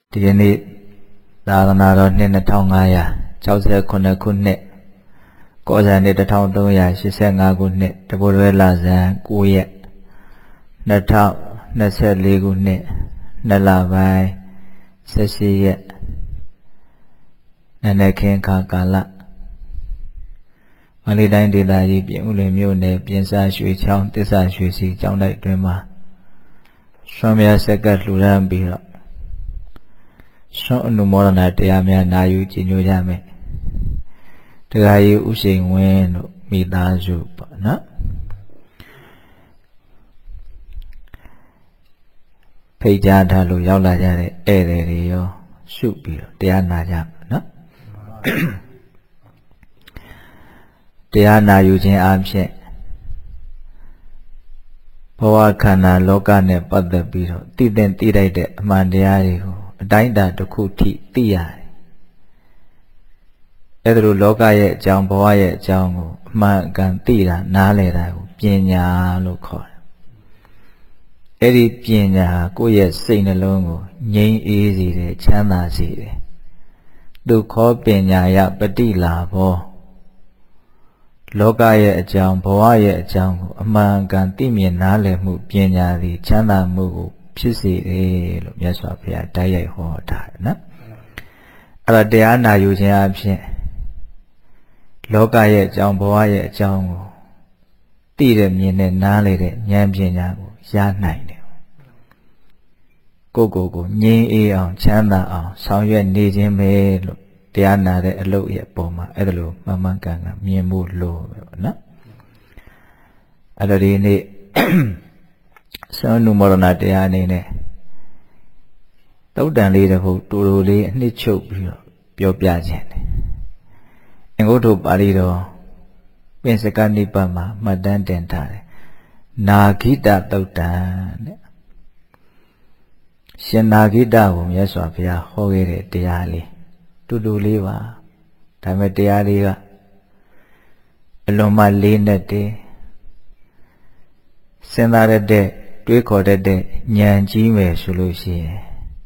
ဒီကနေ့သာသနာတော်နှစ်2569ခုနှစ်ကောဇာနှစ်1385ခုနှစ်တပိုးရွယ်လဇန်9ရက်2024ခုနှစ်နှစ်လပိုင်း18ရက်နနက်ခင်းခါကာလမန္တလေးတိုင်းဒေသကြီးပြင်ဦးလွင်မြို့နယ်ပြင်စာရွှေချောင်းတစ္ဆာရွှေစီကျောင်းတိုက်တွင်မှာဆွမ်းများဆက်ကလှူဒါန်းပြီးတော့ဆွမ်းအနုမောဒနာတရားများနာယူကြည်ညိုကြမယ်တရားကြီးဥရှိန်ဝင်းတို့မိသားစုပေါ့နော်ဖိတ်ကြားထားလို့ရောက်လာကြတဲ့ဧည့်သည်တွေရောရှုပြီးတော့တရားနာကြမယ်နော်တရားနာယူခြင်းအပြင်ဘဝခန္ဓာလောကနဲ့ပတ်သက်ပြီးတော့သိတဲ့သိလိုက်တဲ့အမှန်တရားတွေကိုအတိုင်းအတာတစ်ခုထိသိရတယ်။အဲဒါလိုလောကရဲ့အကြောင်းဘဝရဲ့အကြောင်းကိုအမှန်ကန်သိတာနားလည်တာကိုပညာလို့ခေါ်တယ်။အဲဒီပညာကိုယ့်ရဲ့စိတ်နှလုံးကိုငြိမ်းအေးစေတယ်ချမ်းသာစေတယ်။ဒုက္ခပညာယပฏิလာဘောလောကရဲ့အကြောင်းဘဝရဲ့အကြောင်းကိုအမှန်ကန်သိမြင်နားလည်မှုပညာသည်ချမ်းသာမှုကိုဖြစ်စေတယ်လို့မြတ်စွာဘုရားတိုက်ရိုက်ဟောထားတယ်နော်အဲ့တော့တရားနာယူခြင်းအပြင်လောကရဲ့အကြောင်းဘဝရဲ့အကြောင်းကိုသိတဲ့မြင်တဲ့နားလည်တဲ့ဉာဏ်ပညာကိုရနိုင်တယ်ကိုငြိမ်းအေးအောင်ချမ်းသာအောင်ဆောင်ရွက်နေခြင်းပဲလို့တရားနာတဲ့အလုပ်ရဲ့အပေါ်မှာအဲ့ဒါလိုမှန်မှန်ကန်ကန်မြင်ဖို့လိုပဲပေါ့နော်အဲ့တော့ဒီနေ့သောနုမောဒနာတရားအနေနဲ့သုတ်တန်လေးတစ်ခုတူတူလေးအနှစ်ချုပ်ပြီးတော့ပြောပြခြင်းတယ်အင်္ဂုတ္တပါဠိတော်ပင်စကနိပါတ်မှာမှတ်တမ်းတင်ထားတယ်နာဂိတသုတ်တန်တဲ့ရှင်နာဂိတကိုမြတ်စွာဘုရားဟောခဲ့တဲ့တရားလေးတူတူလေးပါဒါပေမဲ့တရားလေးကအလွန်မှလေးနဲ့တည်းစဉ်းစားရတဲ့တွေးခေါ်တတ်တဲ့ဉာဏ်ကြီးမယ်ဆိုလို့ရှိရင်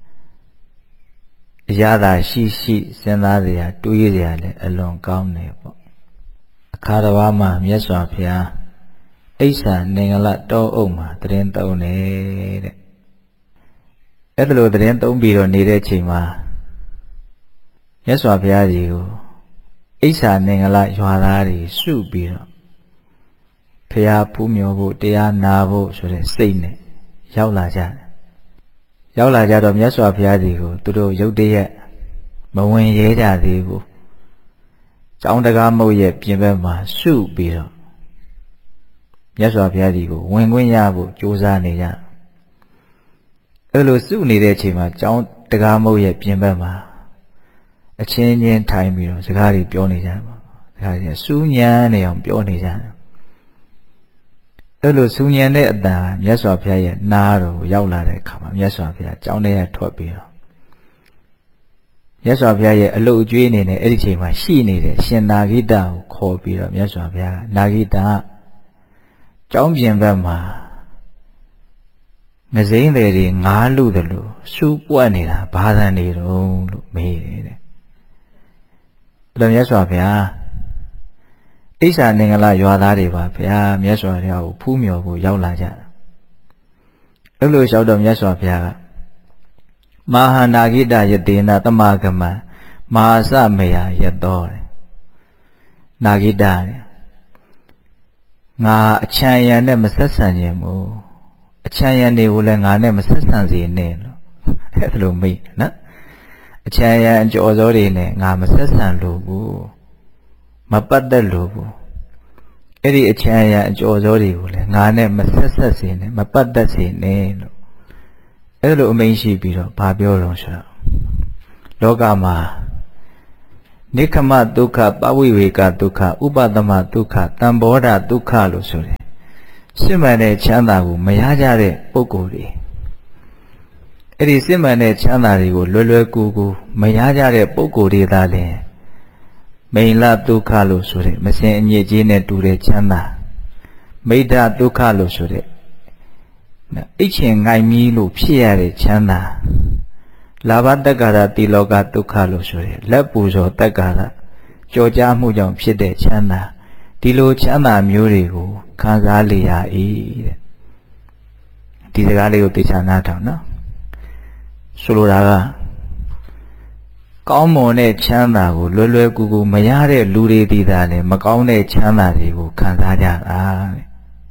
အရာသာရှိစဉ်းစားစရာတွေးစရာလည်းအလွန်ကောင်းတယ်ပေါ့အခါတစ်ပါးမှာမြတ်စွာဘုရားအိဋ္ဌာနင်္ဂလတောအုပ်မှာတရင်သုံးတယ်တဲ့အဲ့ဒါလိုတရင်သုံးပြီးတော့နေတဲ့ချိန်မှာမြတ်စွာဘုရားကြီးကိုအိဋ္ဌာနင်္ဂလရွာသားတွေစုပြီးတော့ဘုရားဖူးမြော်ဖို့တရားနာဖို့ဆိုတဲ့စိတ်နဲ့ရောက်လာကြတယ်။ရောက်လာကြတော့မြတ်စွာဘုရားကြီးကိုသူတို့ရုတ်တရက်မဝင်ရဲကြသေးဘူး။ကျောင်းတကားမုတ်ရဲ့ပြင်ဘက်မှာစုပြီးတော့မြတ်စွာဘုရားကြီးကိုဝင်ခွင့်ရဖို့ကြိုးစားနေကြတယ်။အဲလိုစုနေတဲ့အချိန်မှာကျောင်းတကားမုတ်ရဲ့ပြင်ဘက်မှာအချင်းချင်းထိုင်ပြီးတော့စကားတွေပြောနေကြတယ်ပေါ့။စကားတွေစူးညံနေအောင်ပြောနေကြတယ်အဲ့လိုဆူညံတဲ့အတန်မြတ်စွာဘုရားရဲ့နားတော်ကိုရောက်လာတဲ့အခါမှာမြတ်စွာဘုရားကျောင်းထဲကထွက်ပြီးတော့မြတ်စွာဘုရားရဲ့အလုတ်အကျွေးအနေနဲ့အဲ့ဒီချိန်မှာရှိနေတဲ့ရှင်နာဂိတကိုခေါ်ပြီးတော့မြတ်စွာဘုရားနာဂိတကျောင်းပြင်ဘက်မှာငစိမ့်တွေငားလူတယ်လို့စူးပွက်နေတာဘာသာနေတော့လို့မေးတယ်တဲ့အဲ့တော့မြတ်စွာဘုရားအိဋ္ဌာနင်္ဂလရွာသားတွေပါဗျာမြတ်စွာဘုရားကိုဖူးမြော်ဖို့ရောက်လာကြတာအဲ့လိုလျှောက်တော့မြတ်စွာဘုရားကမဟာနာဂိတယတေနတမဂမမဟာစမေယယတောတဲ့နာဂိတတဲ့ငါအချမ်းရံနဲ့မဆက်ဆံခြင်းမို့အချမ်းရံတွေကိုလည်းငါနဲ့မဆက်ဆံစေနဲ့လို့အဲ့ဒါလိုမိတ်နော်အချမ်းရံအကျော်စောတွေနဲ့ငါမဆက်ဆံလို့ဘူးမပတ်သက်လို့ဘူးအဲ့ဒီအချမ်းရအကျော်စောတွေကိုလည်းငါနဲ့မဆက်ဆက်စေနဲ့မပတ်သက်စေနဲ့လို့အဲ့လိုအမိန့်ရှိပြီးတော့ဘာပြောလို့ဆိုတော့လောကမှာနိခမဒုက္ခပဝိဝေကဒုက္ခဥပသမဒုက္ခတံဘောဓဒုက္ခလို့ဆိုတယ်စစ်မှန်တဲ့ချမ်းသာကိုမရကြတဲ့ပုဂ္ဂိုလ်တွေအဲ့ဒီစစ်မှန်တဲ့ချမ်းသာတွေကိုလွယ်လွယ်ကူကူမရကြတဲ့ပုဂ္ဂိုလ်တွေသာလျှင်မိန်လဒုက္ခလို့ဆိုတဲ့မစင်အညစ်အကြေးနဲ့တူတဲ့ချမ်းသာမိဒ္ဓဒုက္ခလို့ဆိုတဲ့အိတ်ချင်ငိုင်မီးလို့ဖြစ်ရတဲ့ချမ်းသာလာဘတက္ကာရတိလောကဒုက္ခလို့ဆိုတယ်လက်ပူဇော်တက္ကာရကြော်ကြားမှုကြောင့်ဖြစ်တဲ့ချမ်းသာဒီလိုချမ်းသာမျိုးတွေကိုခံစားလေရ၏တဲ့ဒီစကားလေးကိုသိချာနားထောင်နော်ဆိုလိုတာကကောင်းမွန်တဲ့ချမ်းသာကိုလွယ်လွယ်ကူကူမရတဲ့လူတွေဒီသာလေမကောင်းတဲ့ချမ်းသာတွေကိုခံစားကြတာတဲ့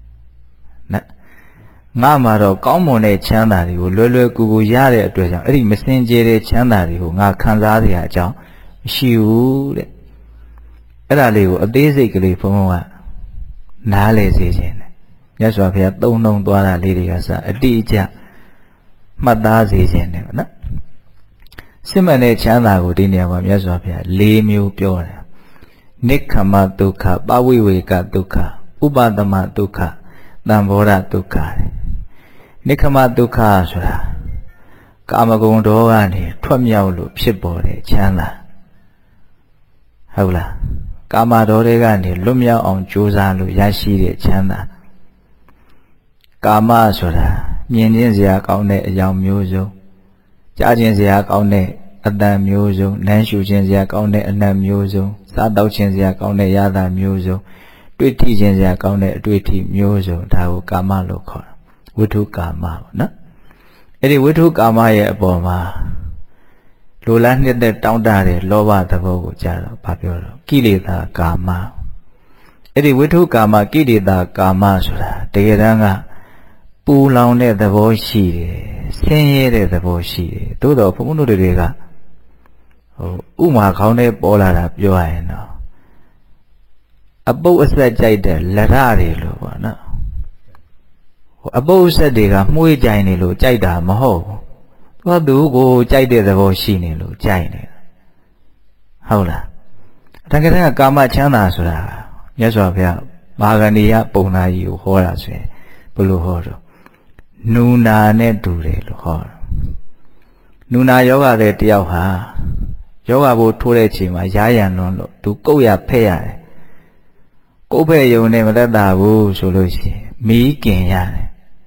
ငါမှာတော့ကောင်းမွန်တဲ့ချမ်းသာတွေကိုလွယ်လွယ်ကူကူရတဲ့အတွက်ကြောင့်အဲ့ဒီမစင်ကြယ်တဲ့ချမ်းသာတွေကိုငါခံစားရတဲ့အကြောင်းမရှိဘူးတဲ့အဲ့ဒါလေးကိုအသေးစိတ်ကလေးဘုံဘုံကနားလေစေခြင်းတယ်မြတ်စွာဘုရားသုံးနှုံသွားတာလေးတွေကစအတိအကျမှတ်သားစေခြင်းတယ်နော်စစ်မှန်တဲ့ချမ်းသာကိုဒီနေရာမှာမြတ်စွာဘုရား၄မျိုးပြောတယ်နိက္ခမဒုက္ခပဝိဝေကဒုက္ခဥပသမဒုက္ခသံဘောဓဒုက္ခနိက္ခမဒုက္ခဆိုတာကာမဂုဏ်တော်ကနေထွက်မြောက်လို့ဖြစ်ပေါ်တဲ့ချမ်းသာဟုတ်လားကာမတော်တွေကနေလွတ်မြောက်အောင်ကြိုးစားလို့ရရှိတဲ့ချမ်းသာကာမဆိုတာမြင်ခြင်းစရာကောင်းတဲ့အကြောင်းမျိုးစုံကြားခြင်းစရာကောင်းတဲ့အတန်မျိုးစုံနမ်းရှူခြင်းစရာကောင်းတဲ့အနံ့မျိုးစုံစားတောက်ခြင်းစရာကောင်းတဲ့ရတာမျိုးစုံတွေ့ထိခြင်းစရာကောင်းတဲ့အတွေ့အထိမျိုးစုံဒါကိုကာမလို့ခေါ်တာဝိထုကာမပေါ့နော်အဲ့ဒီဝိထုကာမရဲ့အပေါ်မှာလိုလားနှစ်သက်တောင်းတတဲ့လောဘသဘောကိုကြားတော့ဘာပြောတော့ကိလေသာကာမအဲ့ဒီဝိထုကာမကိလေသာကာမဆိုတာတကယ်တမ်းကပူလောင်တဲ့သဘောရှိတယ်ဆင်းရဲတဲ့သဘောရှိတယ်သို့တော့ဘုန်းဘုန်းတို့တွေကဥမာခေါင်းထဲပေါ်လာတာပြောရရင်တော့အပုပ်အဆက်ကြိုက်တဲ့လက်ရတွေလို့ပေါ့နော်အပုပ်အဆက်တွေကမှုေးကြိုင်နေလို့ကြိုက်တာမဟုတ်ဘူးသူကိုကြိုက်တဲ့သဘောရှိနေလို့ကြိုက်နေတာဟုတ်လားတကယ်တမ်းကာမချမ်းသာဆိုတာမြတ်စွာဘုရားမာဂဏီယပုံနာကြီးကိုဟောတာဆိုရင်ဘယ်လိုဟောတော့နူနာနဲ့တူတယ်လို့ဟောတယ်နူနာယောဂတဲ့တယောက်ဟာယောဂဘိုးထိုးတဲ့အချိန်မှာရားရံလွန်းလို့သူကုတ်ရဖက်ရတယ်ကုတ်ဖက်ယုံနဲ့မသက်သာဘူးဆိုလို့ရှိရင်မီးกินရတယ်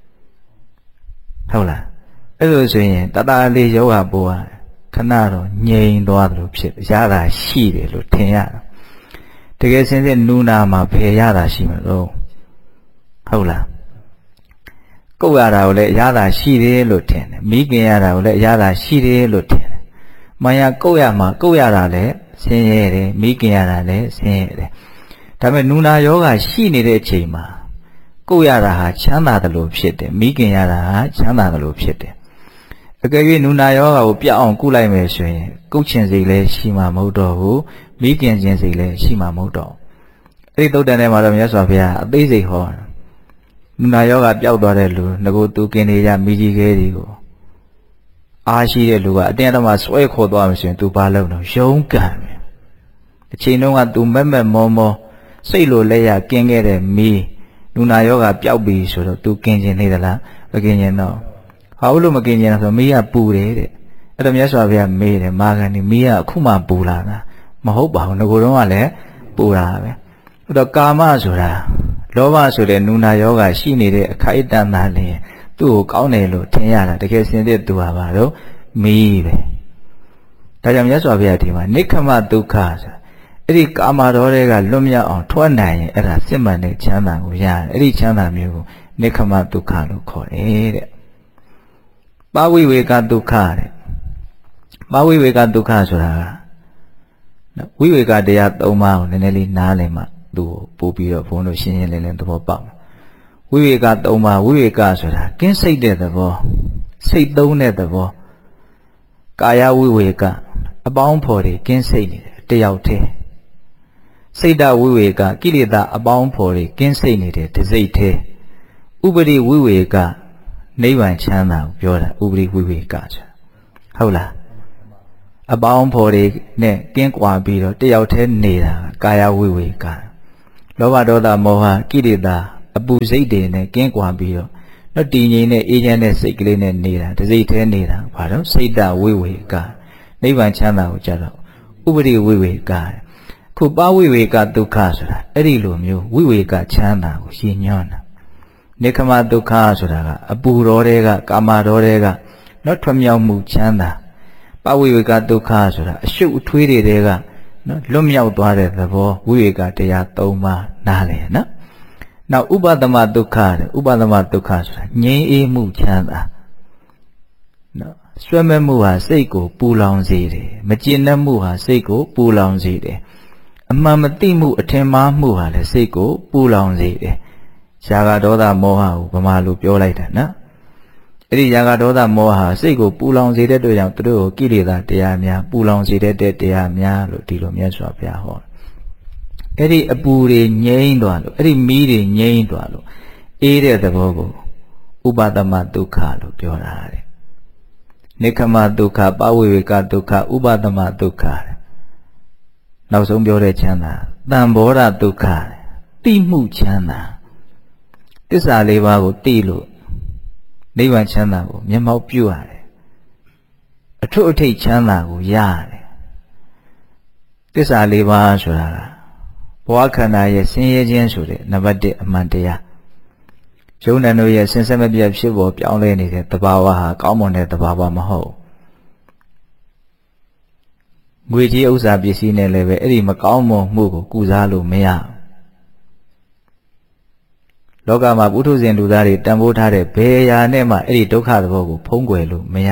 ဟုတ်လားအဲ့လိုဆိုရင်တတလေးယောဂဘိုးကခဏတော့ငြိမ်သွားတယ်လို့ဖြစ်ရတာရှိတယ်လို့ထင်ရတာတကယ်စင်စစ်နူနာမှာဘယ်ရတာရှိမလို့ဟုတ်လားကုတ်ရတာကိုလည်းရတာရှိတယ်လို့ထင်တယ်မိခင်ရတာကိုလည်းရတာရှိတယ်လို့ထင်တယ်မယာကုတ်ရမှာကုတ်ရတာလည်းဆင်းရဲတယ်မိခင်ရတာလည်းဆင်းရဲတယ်ဒါပေမဲ့နူနာယောဂရှိနေတဲ့အချိန်မှာကုတ်ရတာဟာချမ်းသာတယ်လို့ဖြစ်တယ်မိခင်ရတာဟာချမ်းသာတယ်လို့ဖြစ်တယ်အကယ်၍နူနာယောဂကိုပြအောင်ကုလိုက်မယ်ဆိုရင်ကုတ်ချင်စိတ်လည်းရှိမှာမဟုတ်တော့ဘူးမိခင်ခြင်းစိတ်လည်းရှိမှာမဟုတ်တော့အဲ့ဒီသုတ်တန်ထဲမှာတော့မြတ်စွာဘုရားအသေးစိတ်ဟောတယ်နူနာယောဂပျောက်သွားတဲ့လူငကိုသူกินနေကြမိကြီးခဲတွေကိုအားရှိတဲ့လူကအတင်းအဓမ္မဆွဲခေါ်သွားမှဆိုရင်သူဘာလုပ်တော့ရုံးကန်မယ်အချိန်တုန်းကသူမက်မက်မောမောစိတ်လိုလက်ရกินခဲ့တဲ့မီးနူနာယောဂပျောက်ပြီဆိုတော့သူกินခြင်းနေသလားမกินခြင်းတော့ဟာလို့မกินခြင်းဆိုမီးကပူတယ်တဲ့အဲ့တော့မြတ်စွာဘုရားမေးတယ်မာဂန်ဒီမီးကအခုမှပူလာတာမဟုတ်ပါဘူးငကိုတော့ကလည်းပူတာပဲအဲ့တော့ကာမဆိုတာလောဘဆိုတဲ့နူနာယောဂရှိနေတဲ့အခိုက်အတန့်သားလင်းသူ့ကိုကောင်းတယ်လို့ထင်ရတာတကယ်စင်တဲ့သူဟာပါတော့မီးပဲဒါကြောင့်မြတ်စွာဘုရားဒီမှာနိက္ခမဒုက္ခဆိုတာအဲ့ဒီကာမတော်တွေကလွတ်မြောက်အောင်ထွက်နိုင်ရင်အဲ့ဒါစစ်မှန်တဲ့ချမ်းသာကိုရတယ်အဲ့ဒီချမ်းသာမျိုးကိုနိက္ခမဒုက္ခလို့ခေါ်တယ်တဲ့ပဝိဝေကဒုက္ခတဲ့ပဝိဝေကဒုက္ခဆိုတာကဝိဝေကတရား၃ပါးကိုနည်းနည်းလေးနားလည်မှသူ့ကိုပို့ပြီးတော့ဘုန်းတို့ရှင်းရှင်းလင်းလင်းသဘောပေါက်ဝိဝေက၃ပါးဝိဝေကဆိုတာကင်းစိတ်တဲ့သဘောစိတ်သုံးတဲ့သဘောကာယဝိဝေကအပေါင်းဖော်တွေကင်းစိတ်နေတယ်တယောက်တည်းစိတ်တဝိဝေကကိလေသာအပေါင်းဖော်တွေကင်းစိတ်နေတယ်တစ်စိတ်တည်းဥပရိဝိဝေကနိဗ္ဗာန်ချမ်းသာကိုပြောတာဥပရိဝိဝေကဆိုတာဟုတ်လားအပေါင်းဖော်တွေနဲ့ကင်းကွာပြီးတော့တယောက်တည်းနေတာကာယဝိဝေကလောဘဒေါသမောဟကိလေသာအပူစိတ်တွေနဲ့ကင်းကွာပြီးတော့တော့တည်ငြိမ်တဲ့အေးချမ်းတဲ့စိတ်ကလေးနဲ့နေတာတစ်စိတ်တည်းနေတာဘာလို့စိတ်တဝိဝေကနိဗ္ဗာန်ချမ်းသာကိုကြတော့ဥပရိဝိဝေကခုပဝိဝေကဒုက္ခဆိုတာအဲ့ဒီလိုမျိုးဝိဝေကချမ်းသာကိုရှင်းညွှန်းတာနိက္ခမဒုက္ခဆိုတာကအပူတော်တွေကကာမတော်တွေကတော့ထွမြောက်မှုချမ်းသာပဝိဝေကဒုက္ခဆိုတာအရှုပ်အထွေးတွေကနော်လွတ်မြောက်သွားတဲ့သဘောဝိဝေကတရား၃ပါးနားလည်နော်နောက်ဥပသမဒုက္ခတဲ့ဥပသမဒုက္ခဆိုတာငြိမ်းအေးမှုချမ်းသာနော်ဆွဲမဲ့မှုဟာစိတ်ကိုပူလောင်စေတယ်မကျေနပ်မှုဟာစိတ်ကိုပူလောင်စေတယ်အမှန်မသိမှုအထင်မှားမှုဟာလည်းစိတ်ကိုပူလောင်စေတယ်ရာဂဒေါသမောဟကိုဗမာလိုပြောလိုက်တာနော်အဲ့ဒီရာဂဒေါသမောဟဟာစိတ်ကိုပူလောင်စေတဲ့အတွက်ကြောင့်သူတို့ကိုကိလေသာတရားများပူလောင်စေတဲ့တရားများလို့ဒီလိုမြတ်စွာဘုရားဟောအဲ့ဒီအပူတွေငြိမ်းသွားလို့အဲ့ဒီမီးတွေငြိမ်းသွားလို့အေးတဲ့သဘောကိုဥပသမဒုက္ခလို့ပြောတာတဲ့နိခမဒုက္ခပဝိဝေကဒုက္ခဥပသမဒုက္ခနောက်ဆုံးပြောတဲ့ချမ်းသာတံဘောဓဒုက္ခတိမှုချမ်းသာသစ္စာလေးပါးကိုသိလို့နိဗ္ဗာန်ချမ်းသာကိုမျက်မှောက်ပြုရတယ်အထွတ်အထိပ်ချမ်းသာကိုရတယ်သစ္စာလေးပါးဆိုတာကဘဝခန္ဓာရဲ့ဆင်းရဲခြင်းဆိုတဲ့နံပါတ်1အမှန်တရားယုံနာတို့ရဲ့ဆင်းရဲမပြတ်ဖြစ်ပေါ်ပြောင်းလဲနေတဲ့သဘာဝဟာကောင်းမွန်တဲ့သဘာဝမဟုတ်ငွေကြီးဥစ္စာပစ္စည်းနဲ့လည်းပဲအဲ့ဒီမကောင်းမွန်မှုကိုကုစားလို့မရလောကမှာပုထုဇဉ်လူသားတွေတန်ဖိုးထားတဲ့ဘယ်အရာနဲ့မှအဲ့ဒီဒုက္ခသဘောကိုဖုံးကွယ်လို့မရ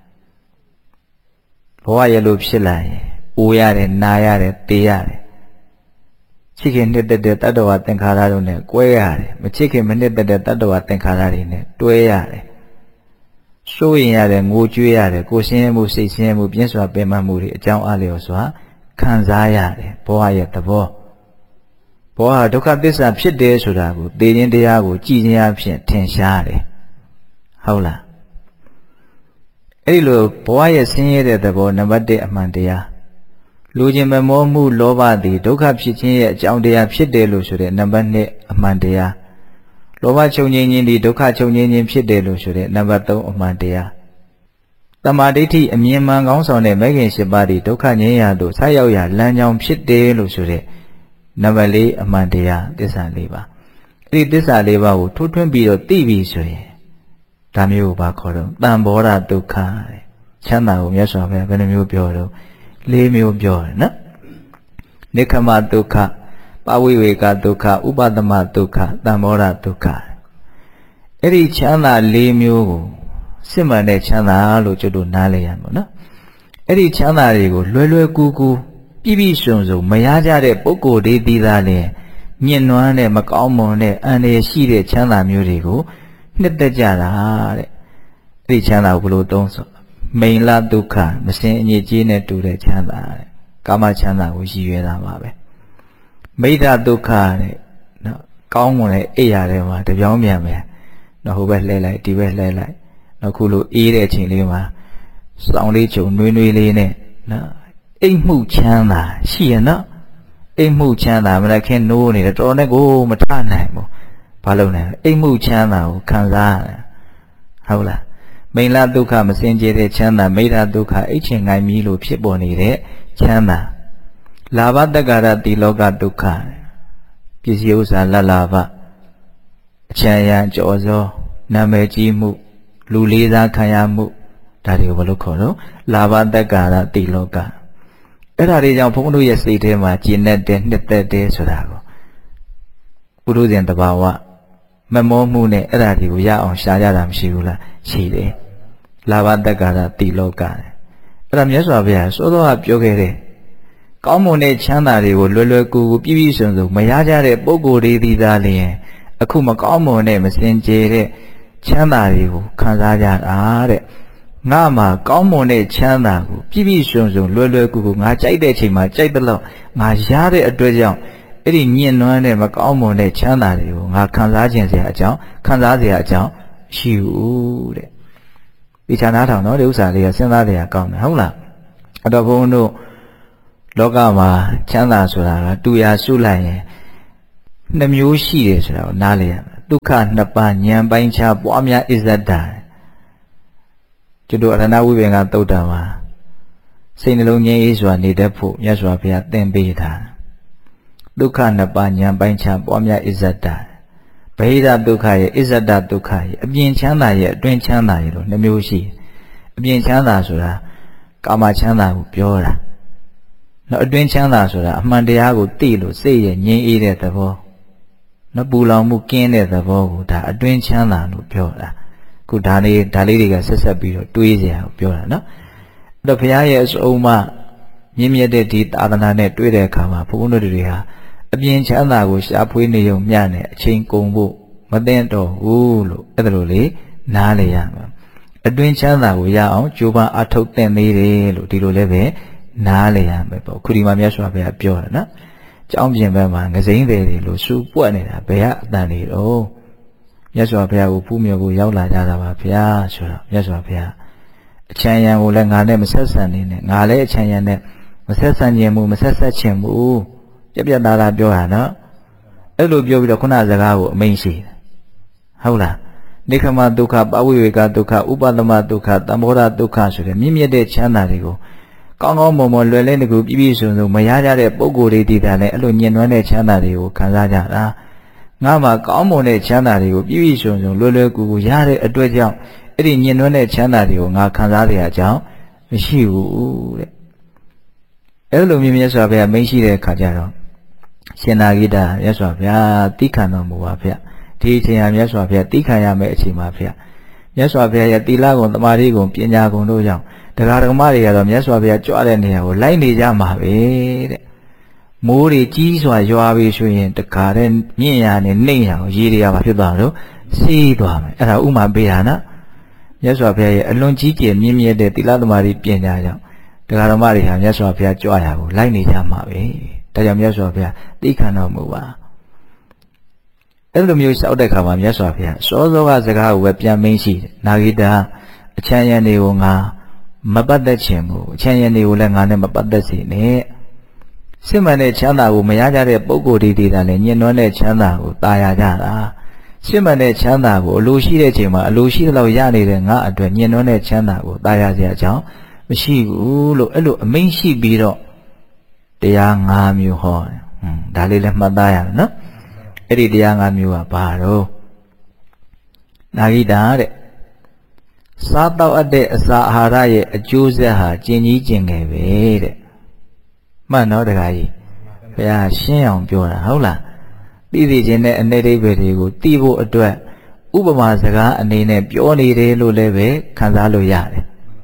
ဘဝရဲ့လို့ဖြစ်လာရင်အိုရတယ်နာရတယ်တေးရတယ်ချစ်ခင်နှစ်သက်တဲ့တတ္တဝါသင်္ခါရတို့နဲ့ကွဲရတယ်မချစ်ခင်မနှစ်သက်တဲ့တတ္တဝါသင်္ခါရတွေနဲ့တွဲရတယ်စိုးရင်ရတယ်ငိုကြွေးရတယ်ကိုယ်ဆင်းရဲမှုစိတ်ဆင်းရဲမှုပြင်းစွာပင်ပန်းမှုတွေအကြောင်းအလျော်စွာခံစားရတယ်ဘဝရဲ့သဘောဘဝဒုက္ခသစ္စာဖြစ်တယ်ဆိုတာကိုသိခြင်းတရားကိုကြည်ခြင်းအဖြစ်ထင်ရှားတယ်ဟုတ်လားအဲ့ဒီလိုဘဝရဲ့ဆင်းရဲတဲ့သဘောနံပါတ်1အမှန်တရားလူချင်းမမောမှုလောဘသည်ဒုက္ခဖြစ်ခြင်းရဲ့အကြောင်းတရားဖြစ်တယ်လို့ဆိုတဲ့နံပါတ်2အမှန်တရားလောဘချုပ်ငြိမ်းခြင်းသည်ဒုက္ခချုပ်ငြိမ်းခြင်းဖြစ်တယ်လို့ဆိုတဲ့နံပါတ်3အမှန်တရားတမာဒိဋ္ဌိအမြင်မှန်ကောင်းဆောင်တဲ့မဂ္ဂင်၈ပါးသည်ဒုက္ခငြိမ်းရာသို့ဆက်ရောက်ရာလမ်းကြောင်းဖြစ်တယ်လို့ဆိုတဲ့နံပါတ်4အမှန်တရားသစ္စာ၄ပါးအဲ့ဒီသစ္စာ၄ပါးကိုထိုးထွင်းပြီးတော့သိပြီဆိုရင်ဒါမျိုးကိုဘာခေါ်တော့တံဘောဓဒုက္ခတဲ့ချမ်းသာကိုမြတ်စွာဘုရားဘယ်နှမျိုးပြောတော့၄မျိုးပြောတယ်နော်နိခမဒုက္ခပဝိဝေကဒုက္ခဥပသမဒုက္ခတံဘောဓဒုက္ခအဲ့ဒီချမ်းသာ၄မျိုးကိုစစ်မှန်တဲ့ချမ်းသာလို့ကျွတ်တို့နားလည်ရမှာနော်အဲ့ဒီချမ်းသာတွေကိုလွယ်လွယ်ကူကူပြည့်ပြည့်စုံစုံမရကြတဲ့ပုဂ္ဂိုလ်တွေပြီးသားလဲညှဉ်းနွမ်းတဲ့မကောင်းမွန်တဲ့အန္တရာယ်ရှိတဲ့ချမ်းသာမျိုးတွေကိုနှစ်သက်ကြတာတဲ့အဲ့ဒီချမ်းသာကိုဘယ်လိုသုံးဆိုမိန်လဒုက္ခမစင်အညစ်အကြေးနဲ့တူတဲ့ချမ်းသာတဲ့ကာမချမ်းသာကိုရည်ရွယ်တာပါပဲမိဒ္ဓဒုက္ခတဲ့နော်ကောင်းမွန်တဲ့အိယာတွေမှာတပြောင်းပြန်ပဲနော်ဟိုဘက်လှည့်လိုက်ဒီဘက်လှည့်လိုက်နော်ခုလိုအေးတဲ့အချိန်လေးမှာစောင်းလေးချုံနွေးနွေးလေးနဲ့နော်အိမ်မှုချမ်းသာရှိရနော်အိမ်မှုချမ်းသာမလားခင်နိုးနေတယ်တော်နဲ့ကိုမထနိုင်ဘူးဘာလို့လဲအိမ်မှုချမ်းသာကိုခံစားရတယ်ဟုတ်လားမိန်လဒုက္ခမစင်ကြယ်တဲ့ချမ်းသာမိဒ္ဓဒုက္ခအိတ်ချင်ငိုင်းမီလို့ဖြစ်ပေါ်နေတဲ့ချမ်းသာလာဘတက္ကရတိလောကဒုက္ခပစ္စည်းဥစ္စာလလာဘအချမ်းရံကြော်စောနာမည်ကြီးမှုလူလေးစားခံရမှုဒါတွေကိုဘယ်လိုခေါ်တော့လာဘတက္ကရတိလောကအဲ့ဒါတွေကြောင့်ဘုန်းတို့ရဲ့စိတ်ထဲမှာကျဉ်တ်တဲ့နှစ်သက်တဲ့ဆိုတာကိုပုရုဇဉ်တဘာဝမမောမှုနဲ့အဲ့ဒါတွေကိုရအောင်ရှားကြတာမရှိဘူးလားရှိတယ်လာဘတက္ကရတိလောကအဲ့ဒါမြတ်စွာဘုရားစောစောကပြောခဲ့တဲ့ကောင်းမွန်တဲ့ချမ်းသာတွေကိုလွယ်လွယ်ကူကူပြည့်ပြည့်စုံစုံမရကြတဲ့ပုဂ္ဂိုလ်တွေဒီသားလျင်အခုမကောင်းမွန်တဲ့မစင်ကြယ်တဲ့ချမ်းသာတွေကိုခံစားကြတာတဲ့ငါမှာကောင်းမွန်တဲ့ချမ်းသာကိုပြည့်ပြည့်စုံစုံလွယ်လွယ်ကူကူငါကြိုက်တဲ့ချိန်မှာကြိုက်တဲ့လောက်ငါရတဲ့အတွက်ကြောင့်အဲ့ဒီညှဉ်းနှွမ်းတဲ့မကောင်းမွန်တဲ့ချမ်းသာတွေကိုငါခံစားခြင်းစရာအကြောင်းခံစားစရာအကြောင်းရှိဘူးတဲ့ဒီခြားနားထောင်တော့ဒီဥစ္စာလေးကစဉ်းစားရကောင်းတယ်ဟုတ်လားအဲ့တော့ဘုန်းတို့လောကမှာချမ်းသာဆိုတာကတူရာစုလိုက်ရင်နှမျိုးရှိတယ်ဆိုတာကိုနားလည်ရမယ်ဒုက္ခနှစ်ပါးဉာဏ်ပိုင်းခြားပွားများအစ္ဆဒကျွတ်တို့အရဏဝိပင်ကသုတ်တံမှာစိတ်နှလုံးငြိမ်းအေးစွာနေတတ်ဖို့မြတ်စွာဘုရားသင်ပေးတာဒုက္ခနှစ်ပါးဉာဏ်ပိုင်းခြားပွားများအစ္ဆဒဗဟိတဒုက္ခရဲ့အစ္ဆဒဒုက္ခရဲ့အပြင်ချမ်းသာရဲ့အတွင်းချမ်းသာရဲ့လို့နှမျိုးရှိအပြင်ချမ်းသာဆိုတာကာမချမ်းသာကိုပြောတာနော်အတွင်းချမ်းသာဆိုတာအမှန်တရားကိုသိလို့စိတ်ရဲ့ငြိမ်းအေးတဲ့သဘောနော်ပူလောင်မှုကင်းတဲ့သဘောကိုဒါအတွင်းချမ်းသာလို့ပြောတာခုဒါလေးတွေကဆက်ဆက်ပြီးတော့တွေးစရာကိုပြောတာနော်အဲ့တော့ဘုရားရဲ့အစုံမမြင့်မြတ်တဲ့ဒီသာသနာနဲ့တွေ့တဲ့အခါမှာဘုန်းတော်တွေဟာအပြင်ချမ်းသာကိုရှားဖွေးနေုံမျှနဲ့အချိန်ကုန်ဖို့မသင့်တော့ဘူးလို့အဲ့ဒါလိုလေနားလေရမှာအတွင်းချမ်းသာကိုရအောင်ကြိုးပမ်းအထောက်သင့်သေးတယ်လို့ဒီလိုလည်းပဲနားလေရမယ်ပေါ့ခုဒီမှာမြတ်စွာဘုရားပြောတာနော်ကျောင်းပြင်ဘက်မှာငစိမ့်တွေလို့စူပွက်နေတာဘယ်ကအတန်တွေတော့မြတ်စွာဘုရားကိုဖူးမြော်ဖို့ရောက်လာကြတာပါဗျာဆိုတော့မြတ်စွာဘုရားအချမ်းရံကိုလည်းငါနဲ့မဆက်ဆံနေနဲ့ငါလည်းအချမ်းရံနဲ့မဆက်ဆံခြင်းမူမဆက်ဆက်ခြင်းမူပြပြသားသားပြောတာနော်အဲ့လိုပြောပြီးတော့ခုနစကားကိုအမိန့်ရှိတယ်ဟုတ်လားနိခမဒုက္ခပဝိဝေကဒုက္ခဥပသမဒုက္ခသံဘောဓဒုက္ခဆိုတဲ့မြင့်မြတ်တဲ့ချမ်းသာတွေကိုကောင်းကောင်းမွန်မွန်လွယ်လင်းတကူပြည့်ပြည့်စုံစုံမရကြတဲ့ပုဂ္ဂိုလ်တွေတည်တာနဲ့အဲ့လိုညင်နွမ်းတဲ့ချမ်းသာတွေကိုခံစားကြတာငါမှာကောင်းမွန်တဲ့ချမ်းသာတွေကိုပြည့်ပြည့်စုံစုံလွယ်လွယ်ကူကူရတဲ့အတွက်ကြောင့်အဲ့ဒီညင်နွမ်းတဲ့ချမ်းသာတွေကိုငါခံစားရတဲ့အကြောင်းမရှိဘူးတဲ့အဲ့လိုမြတ်စွာဘုရားမိန့်ရှိတဲ့အခါကျတော့ရှင်နာဂိတမြတ်စွာဘုရားတိခံတော်မူပါဗျဒီအချိန်ဟာမြတ်စွာဘုရားတိခံရမယ့်အချိန်ပါဗျမြတ်စွာဘုရားရဲ့သီလဂုဏ်သမာဓိဂုဏ်ပညာဂုဏ်တို့ကြောင့်တရားဓမ္မတွေကတော့မြတ်စွာဘုရားကြွတဲ့နေရာကိုလိုက်နေကြမှာပဲတဲ့မိုးတွေကြီးစွာရွာပြီးဆိုရင်တခါတည်းမြင့်ရာနဲ့နှိမ့်ရာကိုရေတွေကပါဖြစ်သွားလို့စီးသွားမယ်အဲ့ဒါဥမာပေးတာနော်မြတ်စွာဘုရားရဲ့အလွန်ကြီးကျယ်မြင့်မြတ်တဲ့သီလသမာဓိပညာကြောင့်တရားဓမ္မတွေဟာမြတ်စွာဘုရားကြွရာကိုလိုက်နေကြမှာပဲဒါကြောင့်မြတ်စွာဘုရားသိခံတော်မူပါအဲ့လိုမျိုးလျှောက်တဲ့ခါမှာမြတ်စွာဘုရားစောစောကစကားကိုပဲပြန်မင်းရှိတယ်နာဂိတာအချမ်းရံတွေကိုငါမပတ်သက်ခြင်းဘူးအချမ်းရံတွေကိုလည်းငါနဲ့မပတ်သက်စေနဲ့စစ်မှန်တဲ့ချမ်းသာကိုမရကြတဲ့ပုဂ္ဂိုလ်တွေတည်တာလည်းညှဉ်းနှွမ်းတဲ့ချမ်းသာကိုတာယာကြတာစစ်မှန်တဲ့ချမ်းသာကိုအလိုရှိတဲ့ချိန်မှာအလိုရှိတဲ့လောက်ရနေတဲ့ငါအတွက်ညှဉ်းနှွမ်းတဲ့ချမ်းသာကိုတာယာစရာအကြောင်းမရှိဘူးလို့အဲ့လိုအမိန့်ရှိပြီးတော့တရား၅မျိုးဟောတယ်ဒါလေးလည်းမှတ်သားရမယ်နော်အဲ့ဒီတရား၅မျိုးကဘာတော့နာဂိတာတဲ့စားတော့အပ်တဲ့အစာအာဟာရရဲ့အကျိုးဆက်ဟာကျင်ကြီးကျင်ငယ်ပဲတဲ့မှန်တော့တခါကြီးဘုရားရှင်းအောင်ပြောတာဟုတ်လားသိသိချင်းတဲ့အ내ဒိဗ္ဗေတွေကိုသိဖို့အတွက်ဥပမာစကားအနေနဲ့ပြောနေတယ်လို့လည်းပဲခံစားလို့ရတယ်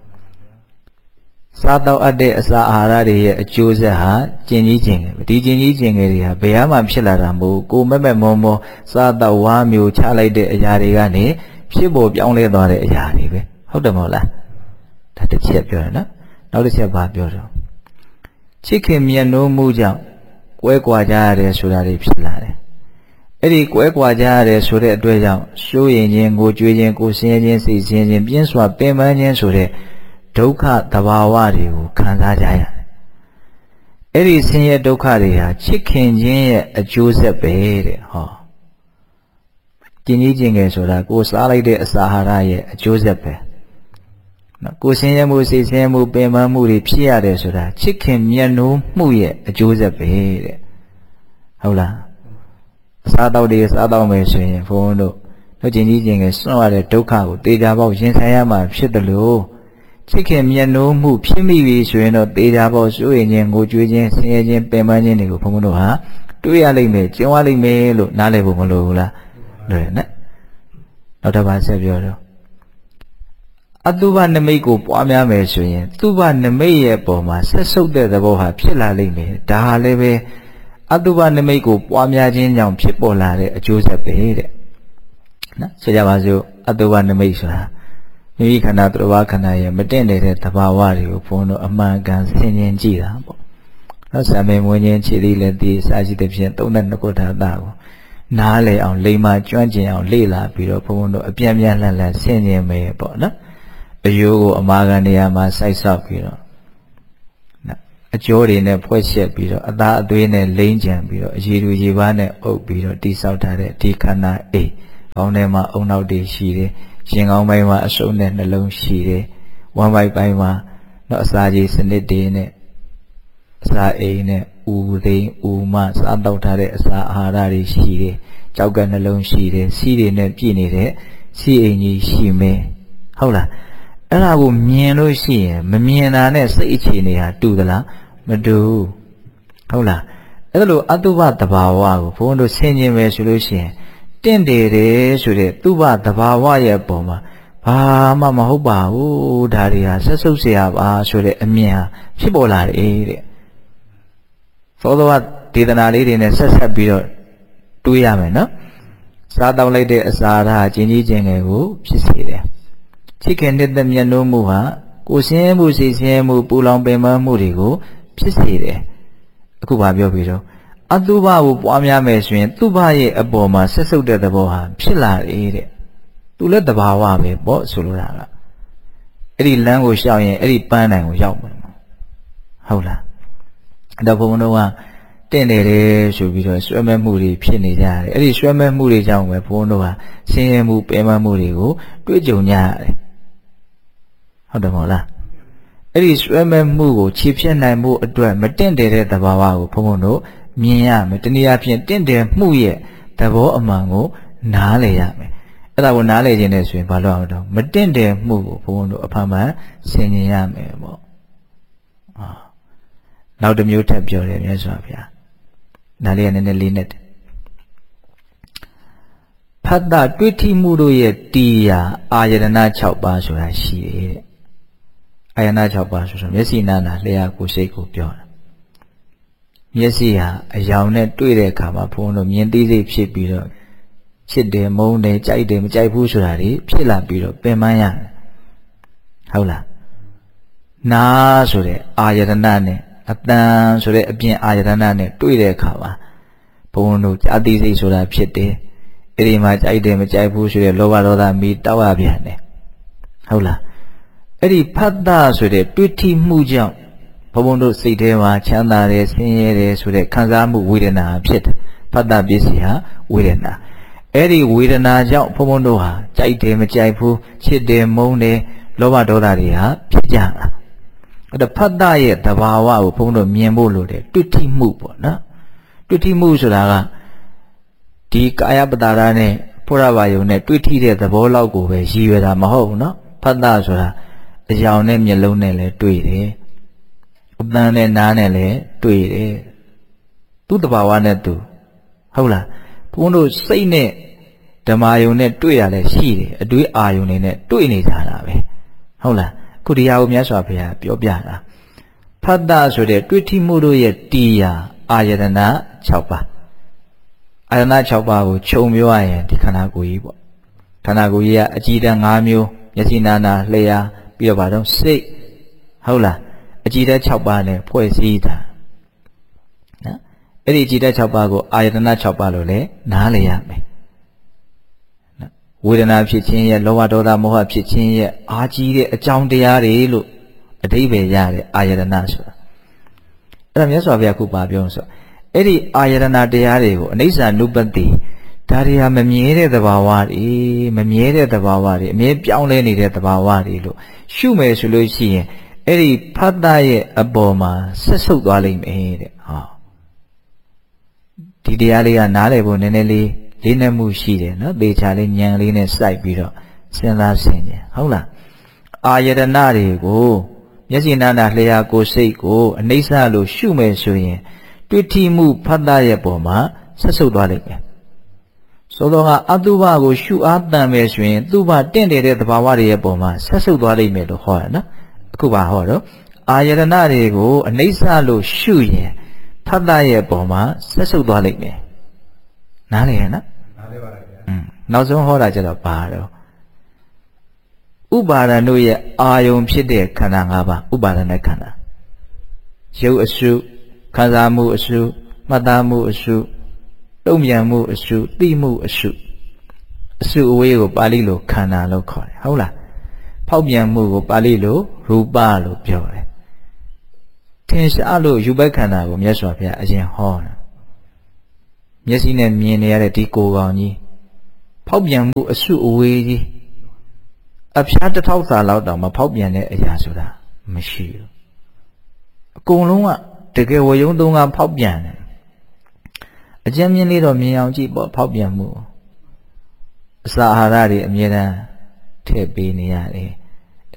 စားတော့အပ်တဲ့အစာအာဟာရတွေရဲ့အကျိုးဆက်ဟာကျင်ကြီးကျင်ငယ်ပဲဒီကျင်ကြီးကျင်ငယ်တွေဟာဘယ်မှဖြစ်လာတာမဟုတ်ကိုမဲ့မဲ့မောမောစားတော့ဝါမျိုးချလိုက်တဲ့အရာတွေကနေဖြစ်ပေါ်ပြောင်းလဲသွားတဲ့အရာတွေပဲဟုတ်တယ်မဟုတ်လားဒါတစ်ချက်ပြောရနော်နောက်တစ်ချက်ဘာပြောတော့ချစ်ခင်မြတ်နိုးမှုကြောင့်ကွဲကွာကြရတယ်ဆိုတာတွေဖြစ်လာတယ်အဲ့ဒီကွဲကွာကြရတယ်ဆိုတဲ့အတွက်ကြောင့်ရှိုးရင်ချင်းကိုကြွေးချင်းကိုဆင်းရဲချင်းစိတ်ဆင်းရဲချင်းပြင်းစွာပင်ပန်းခြင်းဆိုတဲ့ဒုက္ခသဘာဝတွေကိုခံစားကြရတယ်အဲ့ဒီဆင်းရဲဒုက္ခတွေဟာချစ်ခင်ခြင်းရဲ့အကျိုးဆက်ပဲတဲ့ဟောကျင်ကြီးကျင်ငယ်ဆိုတာကိုစားလိုက်တဲ့အစာအာဟာရရဲ့အကျိုးဆက်ပဲနော်ကိုဆင်းရဲမှုစိတ်ဆင်းရဲမှုပင်ပန်းမှုတွေဖြစ်ရတယ်ဆိုတာချစ်ခင်မြတ်နိုးမှုရဲ့အကျိုးဆက်ပဲတဲ့ဟုတ်လားစားတော့တွေစားတော့မယ်ဆိုရင်ဘုန်းတို့ကျင်ကြီးကျင်ငယ်စွန့်ရတဲ့ဒုက္ခကိုတေချာပေါက်ရင်ဆိုင်ရမှာဖြစ်တယ်လို့ချစ်ခင်မြတ်နိုးမှုဖြစ်မိပြီဆိုရင်တော့တေချာပေါက်စိုးရင်ချင်းကိုကြွေးချင်းဆင်းရဲချင်းပင်ပန်းခြင်းတွေကိုဘုန်းတို့ဟာတွေ့ရလိမ့်မယ်ကျင့်ရလိမ့်မယ်လို့နားလည်ဖို့မလိုဘူးလားလွယ်နဲ့နောက်တစ်ပါးဆက်ပြောတော့အတုပနမိတ်ကိုပွားများမယ်ဆိုရင်သူပနမိတ်ရဲ့ပုံမှာဆက်ဆုပ်တဲ့သဘောဟာဖြစ်လာလိမ့်မယ်ဒါဟာလည်းပဲအတုပနမိတ်ကိုပွားများခြင်းကြောင့်ဖြစ်ပေါ်လာတဲ့အကျိုးဆက်ပဲတဲ့နော်ဆိုကြပါစို့အတုပနမိတ်ဆိုတာမိမိခန္ဓာသူတစ်ပါးခန္ဓာရဲ့မတင့်နေတဲ့သဘာဝတွေကိုဘုန်းတို့အမှန်ကန်ဆင်ခြင်ကြည့်တာပေါ့နော်ဆံမေမွေးခြင်းခြေသေးလက်သေးစာရှိတဲ့ဖြင့်32ခုထာတာကိုနားလေအောင်လိမ္မာကျွမ်းကျင်အောင်လေ့လာပြီးတော့ဘုန်းဘုန်းတို့အပြင်းပြင်းလှန်လှန်ဆင်ခြင်မယ်ပေါ့နော်အယိုးကိုအမာခံနေရာမှာစိုက်ဆောက်ပြီးတော့အကျိုးတွေနဲ့ဖွဲ့ချက်ပြီးတော့အသားအသွေးနဲ့လိမ့်ကြံပြီးတော့အရည်သူရေပါးနဲ့အုပ်ပြီးတော့တိဆောက်ထားတဲ့ဒီခန္ဓာအိကောင်းထဲမှာအုံနောက်တွေရှိတယ်ရင်ကောင်းပိုင်းမှာအစုံနဲ့နှလုံးရှိတယ်ဝမ်းပိုက်ပိုင်းမှာတော့အစာကြီးစနစ်တွေနဲ့အစာအိမ်နဲ့ဥသိမ်းဥမစားတော့ထားတဲ့အစာအာဟာရတွေရှိတယ်ကြောက်ကနှလုံးရှိတယ်စီးတွေနဲ့ပြည့်နေတဲ့စီးအိမ်ကြီးရှိမယ်ဟုတ်လားအဲ့ဒါကိုမြင်လို့ရှိရင်မမြင်တာနဲ့စိတ်အခြေအနေဟာတူသလားမတူဟုတ်လားအဲ့ဒါလိုအတုပတဘာဝကိုဘုန်းတို့ဆင်ခြင်ပဲဆိုလို့ရှိရင်တင့်တယ်တယ်ဆိုတဲ့တုပတဘာဝရဲ့ပုံမှာဘာမှမဟုတ်ပါဘူးဒါတွေဟာဆက်ဆုပ်เสียပါဆိုတဲ့အမြင်ဟာဖြစ်ပေါ်လာတယ်တဲ့သောသောဒေသနာလေးတွေနဲ့ဆက်ပြီးတော့တွေးရမယ်နော်စားတောင်းလိုက်တဲ့အစာဓာတ်ကျင်ကြီးကျင်ငယ်ကိုဖြစ်စေတယ်ချစ်ခင်တဲ့မျက်နှာမှုဟာကိုယ်ဆင်းမှုစိတ်ဆင်းမှုပူလောင်ပင်ပန်းမှုတွေကိုဖြစ်စေတယ်အခုဘာပြောပြီးတော့အတုပကိုပွားများမယ်ဆိုရင်သူ့ဘရဲ့အပေါ်မှာဆက်ဆုပ်တဲ့သဘောဟာဖြစ်လာတယ်တဲ့သူလည်းတဘာဝပဲပေါ့ဆိုလိုတာကအဲ့ဒီလမ်းကိုရှောက်ရင်အဲ့ဒီပန်းတိုင်ကိုရောက်မှာဟုတ်လားအဲ့တော့ဘုံဘုံတို့ကတင့်တယ်တယ်ဆိုပြီးတော့ဆွဲမဲ့မှုတွေဖြစ်နေကြတယ်အဲ့ဒီဆွဲမဲ့မှုတွေကြောင့်ပဲဘုံတို့ကဆင်းရဲမှုပင်ပန်းမှုတွေကိုတွေ့ကြုံကြရတယ်ဟုတ်တယ်မဟုတ်လားအဲ့ဒီဆွဲမဲ့မှုကိုခြေဖြတ်နိုင်မှုအတွက်မတင့်တယ်တဲ့သဘာဝကိုဘုံဘုံတို့မြင်ရမယ်တနည်းအားဖြင့်တင့်တယ်မှုရဲ့သဘောအမှန်ကိုနားလည်ရမယ်အဲ့ဒါကိုနားလည်ခြင်းနဲ့ဆိုရင်ဘာလို့အောင်တော့မတင့်တယ်မှုကိုဘုံဘုံတို့အဖန်ဖန်ဆင်ခြင်ရမယ်ပေါ့နောက်တစ်မျိုးထပ်ပြောတယ်မြတ်စွာဘုရားနားလေးကနည်းနည်းလေးနဲ့ဖတ်တာတွေ့ထိမှုတို့ရဲ့တရားအာယတနာ6ပါးဆိုတာရှိတယ်တဲ့အာယတနာ6ပါးဆိုတော့မျက်စိနာနာလျှာကိုယ်စိတ်ကိုပြောတာမျက်စိဟာအယောင်နဲ့တွေ့တဲ့အခါမှာဘုန်းတော်မြင်သိစိတ်ဖြစ်ပြီးတော့ချစ်တယ်မုန်းတယ်ကြိုက်တယ်မကြိုက်ဘူးဆိုတာတွေဖြစ်လာပြီးတော့ပင်ပန်းရတယ်ဟုတ်လားနာဆိုတဲ့အာယတနာနဲ့အတန်ဆိုတဲ့အပြင်အာယတနာနဲ့တွေ့တဲ့အခါမှာဘုန်းတို့အသိစိတ်ဆိုတာဖြစ်တယ်အဲ့ဒီမှာကြိုက်တယ်မကြိုက်ဘူးဆိုတဲ့လောဘဒေါသမီးတောက်ရပြန်တယ်ဟုတ်လားအဲ့ဒီဖတ်တာဆိုတဲ့တွေ့ထိမှုကြောင့်ဘုန်းတို့စိတ်ထဲမှာချမ်းသာတယ်ဆင်းရဲတယ်ဆိုတဲ့ခံစားမှုဝေဒနာဖြစ်တယ်ဖတ်တာပစ္စည်းဟာဝေဒနာအဲ့ဒီဝေဒနာကြောင့်ဘုန်းတို့ဟာကြိုက်တယ်မကြိုက်ဘူးချစ်တယ်မုန်းတယ်လောဘဒေါသတွေဟာဖြစ်ကြတာအဲ့ဒါဖတ်တာရဲ့သဘာဝကိုဘုန်းတို့မြင်ဖို့လိုတယ်တွေ့ထိမှုပေါ့နော်တွေ့ထိမှုဆိုတာကဒီကာယပတာရနဲ့ဖုရဘာယုံနဲ့တွေ့ထိတဲ့သဘောလောက်ကိုပဲရည်ရွယ်တာမဟုတ်ဘူးနော်ဖတ်တာဆိုတာအယောင်နဲ့မျက်လုံးနဲ့လည်းတွေ့တယ်အပန်းနဲ့နားနဲ့လည်းတွေ့တယ်သူ့သဘာဝနဲ့သူဟုတ်လားဘုန်းတို့စိတ်နဲ့ဓမ္မယုံနဲ့တွေ့ရလဲရှိတယ်အတွေးအာယုံတွေနဲ့တွေ့နေကြတာပဲဟုတ်လားခုဒီဟာကိုမြတ်စွာဘုရားပြောပြတာဖတ်တာဆိုတဲ့တွေ့ထိမှုတို့ရဲ့တရားအာယတနာ6ပါးအာယတနာ6ပါးကိုခြုံပြောရရင်ဒီခန္ဓာကိုယ်ကြီးပေါ့ခန္ဓာကိုယ်ကြီးကအကြည်ဓာတ်5မျိုးမျက်စိနာနာလျှာပြီးတော့ဗါတော့စိတ်ဟုတ်လားအကြည်ဓာတ်6ပါးနဲ့ဖွဲ့စည်းတာနော်အဲ့ဒီအကြည်ဓာတ်6ပါးကိုအာယတနာ6ပါးလို့လည်းနားလည်ရမယ်နော်ဝေဒနာဖြစ်ခြင်းရဲ့လောဘဒေါသမောဟဖြစ်ခြင်းရဲ့အာကြီးတဲ့အကြောင်းတရားတွေလို့အဓိပ္ပာယ်ရတဲ့အာယတနာဆိုတာအဲ့ဒါမြတ်စွာဘုရားခုပါပြောဆိုအဲ့ဒီအာယတနာတရားတွေကိုအနိစ္စ ानु ပတိဒါတွေဟာမမြဲတဲ့သဘာဝတွေမမြဲတဲ့သဘာဝတွေအမြဲပြောင်းလဲနေတဲ့သဘာဝတွေလို့ရှုမယ်ဆိုလို့ရှိရင်အဲ့ဒီဖတ်တာရဲ့အပေါ်မှာဆက်ဆုပ်သွားလိမ့်မယ်တဲ့ဟောဒီတရားလေးကနားလည်ဖို့နည်းနည်းလေးလေးနက်မှုရှိတယ်နော်သေချာလေးဉာဏ်လေးနဲ့စိုက်ပြီးတော့စဉ်းစားဆင်ခြင်ဟုတ်လားအာယတနာတွေကိုမျက်စိနာနာလျှာကိုယ်စိတ်ကိုအနိစ္စလို့ရှုမယ်ဆိုရင်တွေ့ထိမှုဖတ်တာရဲ့ပေါ်မှာဆက်ဆုပ်သွားလိမ့်မယ်ဆိုတော့ကအတုပကိုရှုအားတန်မယ်ဆိုရင်သူ့ဘာတင့်တယ်တဲ့သဘာဝတွေရဲ့ပေါ်မှာဆက်ဆုပ်သွားလိမ့်မယ်လို့ဟောရနော်အခုပါဟောတော့အာယတနာတွေကိုအနိစ္စလို့ရှုရင်ဖတ်တာရဲ့ပေါ်မှာဆက်ဆုပ်သွားလိမ့်မယ်နားလည်ရနော်နားလည်ပါလားဗျာနောက်ဆုံးဟောတာကျတော့ဘာတော့ဥပါဒဏ်တို့ရဲ့အာယုံဖြစ်တဲ့ခန္ဓာ၅ပါးဥပါဒဏ်နဲ့ခန္ဓာရုပ်အစုခံစားမှုအစုမှတ်သားမှုအစုတုံ့ပြန်မှုအစုသိမှုအစုအစုအဝေးကိုပါဠိလိုခန္ဓာလို့ခေါ်တယ်ဟုတ်လားဖောက်ပြန်မှုကိုပါဠိလိုရူပလို့ပြောတယ်ထင်ရှားလို့ယူဘက်ခန္ဓာကိုမြတ်စွာဘုရားအရင်ဟောတာမျက်စိနဲ့မြင်နေရတဲ့ဒီကိုယ်ကောင်ကြီးဖောက်ပြန်မှုအစုအဝေးကြီးအဖျားတစ်ထောက်စာလောက်တောင်မဖောက်ပြန်တဲ့အရာဆိုတာမရှိဘူးအကုန်လုံးကတကယ်ဝယုံသုံးကဖောက်ပြန်တယ်အကျဉ်းမြင့်လေးတော့မြင်အောင်ကြည့်ပေါ့ဖောက်ပြန်မှုအစာအာဟာရတွေအမြဲတမ်းထည့်ပေးနေရတယ်အထ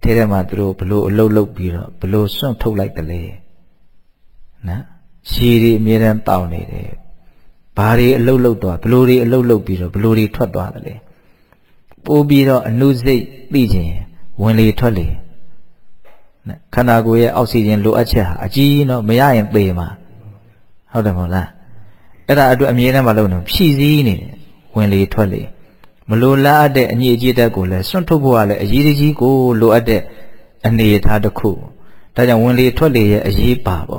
ထဲထဲမှာသူတို့ဘလို့အလုတ်လုတ်ပြီးတော့ဘလို့စွန့်ထုတ်လိုက်တယ်လေနော်ရှည်တွေအမြဲတမ်းတောင်းနေတယ်ဘာတွေအလုတ်လုတ်သွားဘလို့တွေအလုတ်လုတ်ပြီးတော့ဘလို့တွေထွက်သွားတယ်လေပိုးပြီးတော့အနုစိတ်သိခြင်းဝင်လေထွက်လေနော်ခန္ဓာကိုယ်ရဲ့အောက်ဆီဂျင်လိုအပ်ချက်ဟာအကြီးနော်မရရင်သေမှာဟုတ်တယ်မဟုတ်လားအဲ့ဒါအတွက်အမြဲတမ်းမလုပ်နဲ့ဖြည့်စည်းနေတယ်ဝင်လေထွက်လေမလိုလားအပ်တဲ့အညစ်အကြေးတက်ကိုလည်းစွန့်ထုတ်ဖို့ကလည်းအရေးကြီးကိုလိုအပ်တဲ့အနေအထားတစ်ခုဒါကြောင့်ဝင်လေထွက်လေရဲ့အရေးပါပေါ့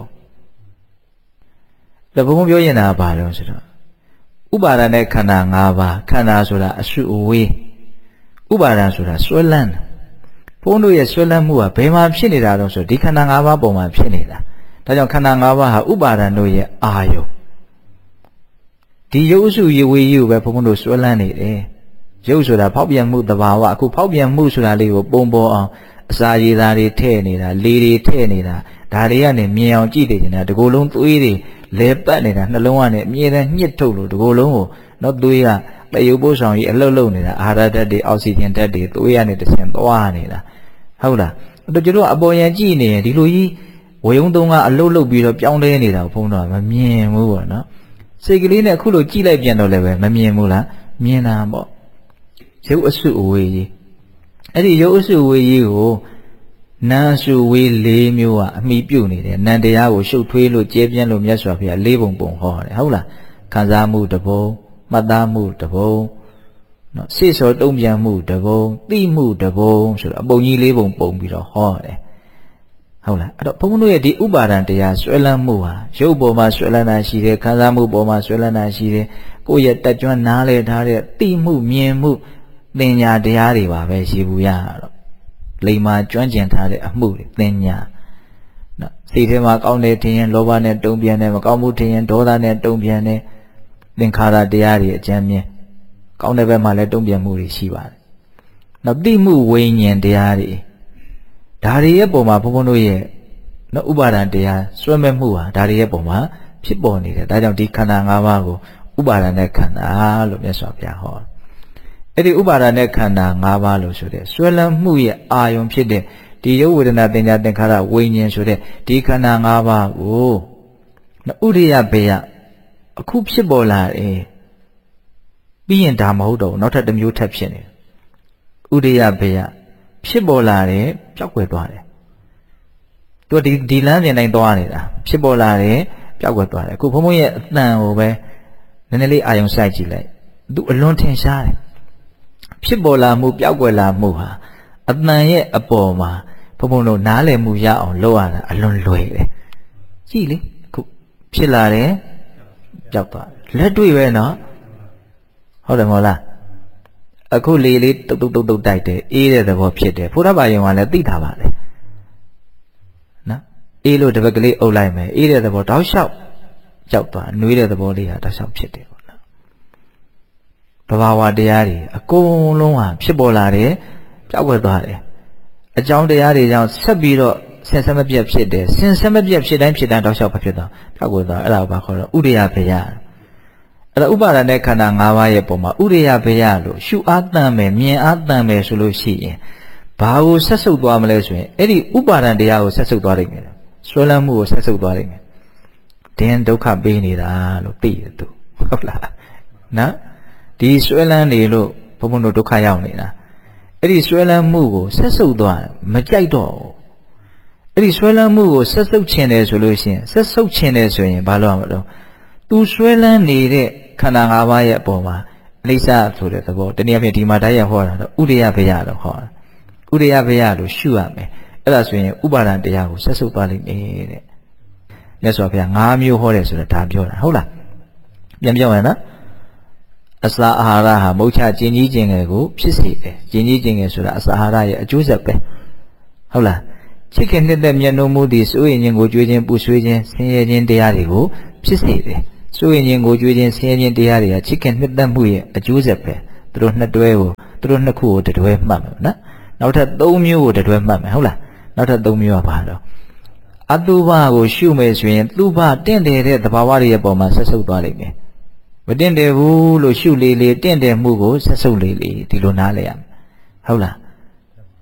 ဒါဘုံပြောရင်တာဘာလို့ဆိုတော့ဥပါဒณะခန္ဓာ၅ပါးခန္ဓာဆိုတာအစုအဝေးဥပါဒံဆိုတာဆွဲလန်းဘုန်းတို့ရဲ့ဆွဲလန်းမှုကဘယ်မှာဖြစ်နေတာလဲဆိုတော့ဒီခန္ဓာ၅ပါးပုံမှာဖြစ်နေတာဒါကြောင့်ခန္ဓာ၅ပါးဟာဥပါဒံတို့ရဲ့အာယုဒီရုပ်အစုရေဝေးကြီးကိုပဲဘုန်းတို့ဆွဲလန်းနေတယ်ရုပ်ဆိုတာဖောက်ပြန်မှုသဘာဝအခုဖောက်ပြန်မှုဆိုတာလေးကိုပုံပေါ်အောင်အစာရည်သားတွေထည့်နေတာလေတွေထည့်နေတာဒါတွေကနေမြင်အောင်ကြည့်နေတယ်ဒီကိုယ်လုံးသွေးတွေလဲပတ်နေတာနှလုံးကနေအမြဲတမ်းညှစ်ထုတ်လို့ဒီကိုယ်လုံးကိုတော့သွေးကတရုပ်ပိုးဆောင်ကြီးအလှုပ်လှုပ်နေတာအာဟာရဓာတ်တွေအောက်ဆီဂျင်ဓာတ်တွေသွေးရနေတစ်ဆင့်သွားနေတာဟုတ်လားတို့ကျတော့အပေါ်ယံကြည့်နေရင်ဒီလိုကြီးဝေယုံသုံးကအလှုပ်လှုပ်ပြီးတော့ပြောင်းလဲနေတာဘုန်းတော်မမြင်ဘူးပေါ့နော်စိတ်ကလေးနဲ့အခုလိုကြည့်လိုက်ပြန်တော့လည်းပဲမမြင်ဘူးလားမြင်တာပေါ့ရုပ်အစုအဝေးကြီးအဲ့ဒီရုပ်အစုအဝေးကြီးကိုနာအစုအဝေး၄မျိုးကအမိပြုတ်နေတယ်နံတရားကိုရှုပ်ထွေးလို့ကျဲပြန့်လို့မြတ်စွာဘုရား၄ပုံပုံဟောတယ်ဟုတ်လားခံစားမှုတစ်ပုံမှတ်သားမှုတစ်ပုံနော်စိတ်စောတုံ့ပြန်မှုတစ်ပုံသိမှုတစ်ပုံဆိုတော့အပုံကြီး၄ပုံပုံပြီးတော့ဟောတယ်ဟုတ်လားအဲ့တော့ဘုန်းဘုန်းတို့ရဲ့ဒီဥပါဒံတရားဆွဲလန်းမှုဟာရုပ်ပေါ်မှာဆွဲလန်းတာရှိတယ်ခံစားမှုပေါ်မှာဆွဲလန်းတာရှိတယ်ကိုယ့်ရဲ့တက်ကြွနားလည်ထားတဲ့သိမှုမြင်မှုသင်ညာတရားတွေပါပဲရှိဘူးရတော့လိမ္မာကျွမ်းကျင်ထားတဲ့အမှုတွေသင်ညာနော်စိတ်ထဲမှာကောင်းတယ်ထင်ရင်လောဘနဲ့တုံ့ပြန်တယ်မကောင်းမှုထင်ရင်ဒေါသနဲ့တုံ့ပြန်တယ်သင်္ခါရတရားတွေအကျဉ်းမြင်ကောင်းတဲ့ဘက်မှာလည်းတုံ့ပြန်မှုတွေရှိပါတယ်နောက်သိမှုဝိညာဉ်တရားတွေဒါတွေရဲ့ပုံမှာဘုန်းဘုန်းတို့ရဲ့နော်ဥပါဒံတရားစွဲမဲ့မှုဟာဒါတွေရဲ့ပုံမှာဖြစ်ပေါ်နေတယ်ဒါကြောင့်ဒီခန္ဓာ၅ပါးကိုဥပါဒံနဲ့ခန္ဓာလို့မြတ်စွာဘုရားဟောအဲ့ဒီဥပါဒณะခန္ဓာ၅ပါးလို့ဆိုတဲ့ဆွဲလန်းမှုရဲ့အာယုံဖြစ်တဲ့ဒီရုပ်ဝေဒနာသင်ညာသင်္ခါရဝိညာဉ်ဆိုတဲ့ဒီခန္ဓာ၅ပါးကိုဥရိယဘေယအခုဖြစ်ပေါ်လာတယ်ပြီးရင်ဒါမဟုတ်တော့နောက်ထပ်တစ်မျိုးထပ်ဖြစ်နေဥရိယဘေယဖြစ်ပေါ်လာတယ်ပျောက်ကွယ်သွားတယ်သူဒီလမ်းစဉ်တိုင်းသွားနေတာဖြစ်ပေါ်လာတယ်ပျောက်ကွယ်သွားတယ်အခုဘုံဘုံရဲ့အတန်ကိုပဲနည်းနည်းလေးအာယုံစိုက်ကြည့်လိုက်သူအလွန်ထင်ရှားတယ်ဖြစ်ပေါ်လာမှုပျောက်ကွယ်လာမှုဟာအတန်ရဲ့အပေါ်မှာဘုံဘုံတို့နားလည်မှုရအောင်လုပ်ရတာအလွန်လွယ်တယ်ကြည့်လေအခုဖြစ်လာတယ်ပျောက်သွားလက်တွေ့ပဲနော်ဟုတ်တယ်မဟုတ်လားအခုလေလေးတုတ်တုတ်တိုက်တယ်အေးတဲ့သဘောဖြစ်တယ်ဘုရားဘာယုံကလည်းသိတာပါလေနော်အေးလို့တပတ်ကလေးအုပ်လိုက်မယ်အေးတဲ့သဘောတောက်လျှောက်ကြောက်သွားနှွေးတဲ့သဘောလေးဟာတောက်လျှောက်ဖြစ်တယ်ပေါ့နော်ဘဝဝတရားတွေအကုန်လုံးဟာဖြစ်ပေါ်လာတယ်ပျောက်ကွယ်သွားတယ်အကြောင်းတရားတွေကြောင့်ဆက်ပြီးတော့ဆင်ဆက်မပြတ်ဖြစ်တယ်ဆင်ဆက်မပြတ်ဖြစ်တိုင်းတောက်လျှောက်ဖြစ်သွားပျောက်ကွယ်သွားအဲ့ဒါကိုဘာခေါ်တော့ဥရိယဘေယအဲ့ဒါဥပါဒณะခန္ဓာ၅ပါးရဲ့ပုံမှာဥရိယဘေယလို့ရှုအားတန်မယ်မြင်အားတန်မယ်ဆိုလို့ရှိရင်ဘာကိုဆက်ဆုပ်သွားမလဲဆိုရင်အဲ့ဒီဥပါဒံတရားကိုဆက်ဆုပ်သွားနိုင်တယ်ဆွဲလန်းမှုကိုဆက်ဆုပ်သွားနိုင်တယ်တင်းဒုက္ခပေးနေတာလို့သိတယ်သူဟုတ်လားနော်ဒီဆွဲလန်းနေလို့ဘုံဘုံတို့ဒုက္ခရောက်နေတာအဲ့ဒီဆွဲလန်းမှုကိုဆက်ဆုပ်သွားမကြိုက်တော့ဘူးအဲ့ဒီဆွဲလန်းမှုကိုဆက်ဆုပ်ခြင်းတယ်ဆိုလို့ရှိရင်ဆက်ဆုပ်ခြင်းတယ်ဆိုရင်ဘာလို့ရမလဲသူဆွဲလန်းနေတဲ့ခန္ဓာ၅ပါးရဲ့အပေါ်မှာအိဋ္ဌဆိုတဲ့သဘောတနည်းအားဖြင့်ဒီမှာတရားဟောတာတော့ဥရိယဘေယလို့ဟောတာဥရိယဘေယလို့ရှုရမယ်အဲ့ဒါဆိုရင်ဥပါဒံတရားကိုဆက်ဆုပ်သွားလိမ့်မယ်တဲ့မြတ်စွာဘုရား၅မျိုးဟောတယ်ဆိုတော့ဒါပြောတာဟုတ်လားပြန်ပြောရင်နော်အစာအာဟာရဟာမုတ်ချကျင်ကြီးကျင်ငယ်ကိုဖြစ်စေတယ်ကျင်ကြီးကျင်ငယ်ဆိုတာအစာအာဟာရရဲ့အကျိုးဆက်ပဲဟုတ်လားချစ်ခင်နှစ်သက်မျက်နှာမှုသည်စိုးရင်ခြင်းကိုကြွေးခြင်းပူဆွေးခြင်းဆင်းရဲခြင်းတရားတွေကိုဖြစ်စေတယ်စိုးရင်ခြင်းကိုကြွေးခြင်းဆင်းရဲခြင်းတရားတွေကချစ်ခင်နှစ်သက်မှုရဲ့အကျိုးဆက်ပဲသူတို့နှစ်ခုကိုတတွဲမှတ်မယ်နော်နောက်ထပ်၃မျိုးကိုတတွဲမှတ်မယ်ဟုတ်လားနောက်ထပ်၃မျိုးကဘာတော့အတုပကိုရှုမယ်ဆိုရင်သူပတင့်တယ်တဲ့သဘာဝတွေရဲ့ပုံမှာဆက်ဆုပ်သွားလိမ့်မယ်မတင့်တယ်ဘူးလို့ရှုလေတင့်တယ်မှုကိုဆက်ဆုပ်လေဒီလိုနားလဲရမယ်ဟုတ်လား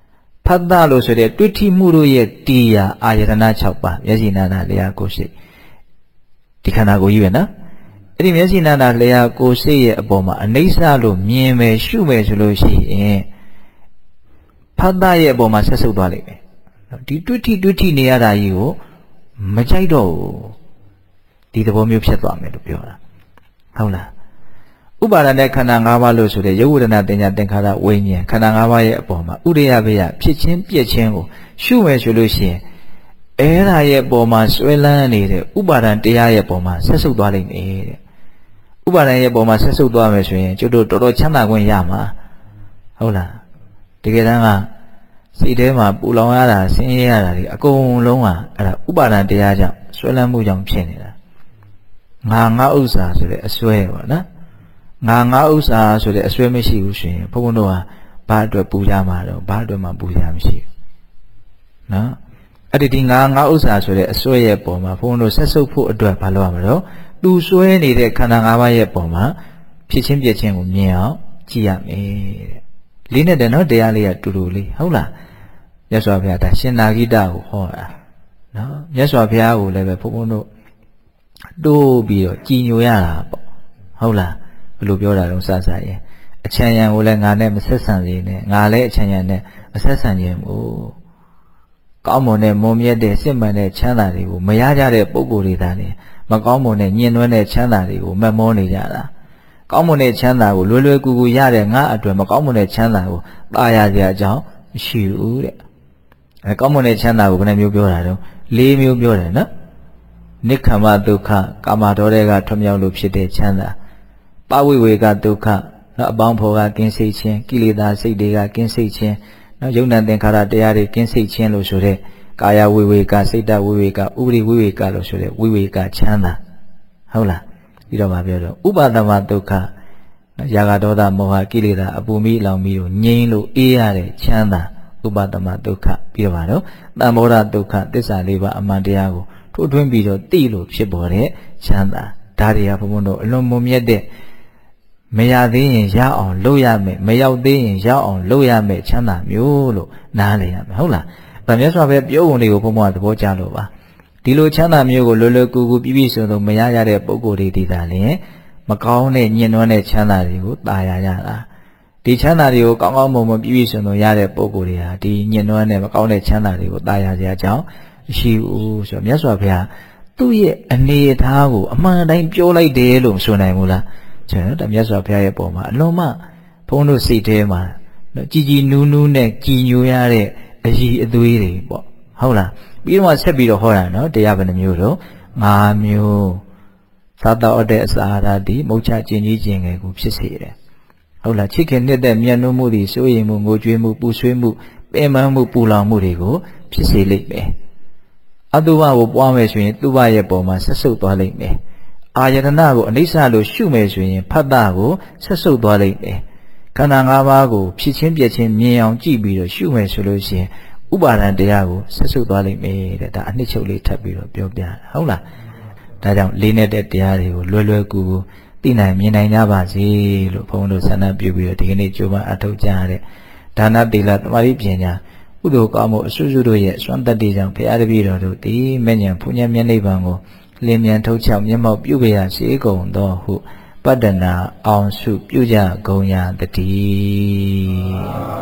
ဖတ်တာလို့ဆိုတဲ့တွေ့ထိမှုတို့ရဲ့တရားအာယတနာ6ပါးမျက်စိနာနာလျှာကိုယ်စိတ်ဒီခန္ဓာကိုယ်ကြီးပဲနော်အဲ့ဒီမျက်စိနာနာလျှာကိုယ်စိတ်ရဲ့အပေါ်မှာအနိစ္စလို့မြင်မယ်ရှုမယ်ဆိုလို့ရှိရင်ဖတ်တာရဲ့အပေါ်မှာဆက်ဆုပ်သွားလိမ့်မယ်ဒီတွေ့ထိနေရတာကြီးကိုမကြိုက်တော့ဘူးဒီသဘောမျိုးဖြစ်သွားမယ်လို့ပြောတာဟုတ်လားဥပါဒณะခန္ဓာ၅ပါးလို့ဆိုတဲ့ယုတ်ဝဒနာတင်ညာသင်္ခါရဝိညာဉ်ခန္ဓာ၅ပါးရဲ့အပေါ်မှာဥရိယဘေယဖြစ်ချင်းပြည့်ချင်းကိုရှုမယ်ဆိုလို့ရှိရင်အဲ့ဒါရဲ့အပေါ်မှာဆွဲလန်းနေတဲ့ဥပါဒံတရားရဲ့အပေါ်မှာဆက်ဆုပ်သွားလိမ့်မယ်တဲ့ဥပါဒံရဲ့အပေါ်မှာဆက်ဆုပ်သွားမယ်ဆိုရင်ကျတို့တော်တော်ချမ်းသာခွင့်ရမှာဟုတ်လားတကယ်တမ်းကစိတ်ထဲမှာပူလောင်ရတာဆင်းရဲရတာတွေအကုန်လုံးကအဲ့ဒါဥပါဒံတရားကြောင့်ဆွဲလန်းမှုကြောင့်ဖြစ်နေတာငါဥစ္စာဆိုတဲ့အစွဲပေါ့နော်ငါဥစ္စာဆိုတဲ့အစွဲမရှိဘူးဆိုရင်ဘုန်းဘုန်းတို့ကဘာအတွက်ပူရမှာတော့ဘာအတွက်မှပူရမရှိဘူးနော်အဲ့ဒီငါဥစ္စာဆိုတဲ့အစွဲရဲ့ပုံမှာဘုန်းဘုန်းတို့ဆက်ဆုပ်ဖို့အတွက်ဘာလုပ်ရမလို့သူစွဲနေတဲ့ခန္ဓာ၅ပါးရဲ့ပုံမှာဖြစ်ချင်းပြည့်ချင်းကိုမြင်အောင်ကြည့်ရမယ်တဲ့လေးနဲ့တည်းနော်တရားလေးကတူတူလေးဟုတ်လားမြတ်စွာဘုရားဒါရှင်နာဂိတကိုဟောတာနော်မြတ်စွာဘုရားကိုလည်းပဲဘုန်းဘုန်းတို့တိုးပြီးတော့ကြည်ညိုရတာပေါ့ဟုတ်လားဘယ်လိုပြောတာလဲစစရင်အချမ်းရံကိုလည်းငါနဲ့မဆက်ဆံစေနဲ့ငါလည်းအချမ်းရံနဲ့မဆက်ဆံခြင်းဘူးကောင်းမွန်တဲ့မွန်မြတ်တဲ့စစ်မှန်တဲ့ချမ်းသာတွေကိုမရကြတဲ့ပုဂ္ဂိုလ်တွေသာနေမကောင်းမွန်တဲ့ညှဉ်းနှွမ်းတဲ့ချမ်းသာတွေကိုမမောနေကြတာကောင်းမွန်တဲ့ချမ်းသာကိုလွယ်လွယ်ကူကူရတဲ့ငါအတွက်မကောင်းမွန်တဲ့ချမ်းသာကိုတာယာစရာအကြောင်းမရှိဘူးတဲ့အဲကောင်းမွန်တဲ့ချမ်းသာကိုဘယ်နှမျိုးပြောတာတော့၄မျိုးပြောတယ်နော်နိခမ္မဒုက္ခကာမတော်တွေကထွမြောက်လို့ဖြစ်တဲ့ချမ်းသာပဝိဝေကဒုက္ခနော်အပေါင်းဖော်ကကင်းစိတ်ခြင်းကိလေသာစိတ်တွေကကင်းစိတ်ခြင်းနော်ယုံနာသင်္ခါရတရားတွေကင်းစိတ်ခြင်းလို့ဆိုတဲ့ကာယဝိဝေကစိတ်တဝိဝေကဥပရိဝိဝေကလို့ဆိုတဲ့ဝိဝေကချမ်းသာဟုတ်လားပြီးတော့မှပြောတော့ဥပါဒမဒုက္ခနော်ယာဂဒေါသမောဟကိလေသာအပူမိလောင်မိကိုငြိမ်းလို့အေးရတဲ့ချမ်းသာဥပါဒမဒုက္ခပြီးတော့မှတော့သံဘောဓဒုက္ခသစ္စာ၄ပါးအမှန်တရားကိုထိုးထွင်းပြီးတော့သိလို့ဖြစ်ပေါ်တဲ့ချမ်းသာဒါတွေကဘုံဘုံတို့အလွန်မွန်မြတ်တဲ့မရသေးရင်ရအောင်လုပ်ရမယ်မရောက်သေးရင်ရအောင်လုပ်ရမယ်ချမ်းသာမျိုးလို့နားလည်ရမယ်ဟုတ်လားဒါမြတ်စွာဘုရားပြောဝင်တွေကိုဘုံဘုံကသဘောကျလို့ပါဒီလိုချမ်းသာမျိုးကိုလွယ်လွယ်ကူကူပြည့်ပြည့်စုံစုံမရရတဲ့ပုဂ္ဂိုလ်တွေဒီသာလျှင်မကောင်းတဲ့ညှဉ်းနှွမ်းတဲ့ချမ်းသာတွေကိုตายရရတာဒီချမ်းသာတွေကိုကောင်းကောင်းမွန်မွန်ပြည့်ပြည့်စုံစုံရတဲ့ပုဂ္ဂိုလ်တွေဟာဒီညှဉ်းနှွမ်းတဲ့မကောင်းတဲ့ချမ်းသာတွေကိုตายရစရာအကြောင်းမရှိဘူးဆိုတော့မြတ်စွာဘုရားသူ့ရဲ့အနေအထားကိုအမှန်တိုင်းပြောလိုက်တယ်လို့ဆိုနိုင်ဘူးလားကျွန်တော်တို့မြတ်စွာဘုရားရဲ့ပုံမှာအလွန်မှဘုန်းတို့စိတ်ထဲမှာကြည်ကြည်နူးနူးနဲ့ကြည်ညိုရတဲ့အရည်အသွေးတွေပေါ့ဟုတ်လားပြီးတော့ဆက်ပြီးတော့ဟောတာနော်တရားဘယ်နှမျိုးတော့၅မျိုးသာတော်တဲ့အစာအာဟာရဒီမုတ်ချခြင်းကြီးခြင်းငယ်ကိုဖြစ်စေတယ်ဟုတ်လားချစ်ခင်နှစ်သက်မြတ်နိုးမှုတွေစိုးရိမ်မှုငိုကြွေးမှုပူဆွေးမှုပင်ပန်းမှုပူလောင်မှုတွေကိုဖြစ်စေလိမ့်မယ်အတုပကိုပွားမယ်ဆိုရင်တုပရဲ့ပုံမှာဆက်ဆုပ်သွားလိမ့်မယ်အာယတနာကိုအနိစ္စလို့ရှုမယ်ဆိုရင်ဖတ်တာကိုဆက်ဆုပ်သွားလိမ့်မယ်ခန္ဓာ၅ပါးကိုဖြစ်ချင်းပြည့်ချင်းမြင်အောင်ကြည့်ပြီးတော့ရှုမယ်ဆိုလို့ရှိရင်ဥပါဒံတရားကိုဆက်ဆုပ်သွားလိမ့်မယ်တဲ့ဒါအနှစ်ချုပ်လေးထပ်ပြီးတော့ပြောပြဟုတ်လားဒါကြောင့်လေးနဲ့တဲ့တရားတွေကိုလွယ်လွယ်ကူကူသိနိုင်မြင်နိုင်ကြပါစေလို့ဘုန်းတော်ဆန္ဒပြုပြီးတော့ဒီကနေ့ကြိုးပမ်းအထောက်ကြရတဲ့ဒါနသီလသမာဓိပညာကုသိုလ်ကောင်းမှုအစွစုတို့ရဲ့စွမ်းတတ္တိကြောင့်ဘုရားတပည့်တော်တို့ဒီမဲ့ညာဘုညာမျက်နှိပ်ပံကိုလင်းမြန်ထုတ်ချောက်မျက်မှောက်ပြုကြရစေကုန်သောဟုပတ္တနာအောင်စုပြုကြကုန်ရတည်း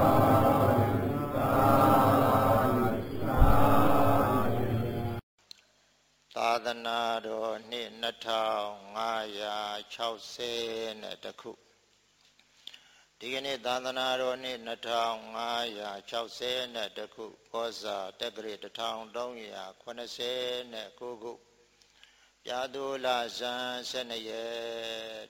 သာသနာတော်နှစ်2560ခုဒီကနေ့သာသနာတော်နှစ်2560ခုပောဇာတက္ကရာ1389ခုပြာသူလဇန်12ရက်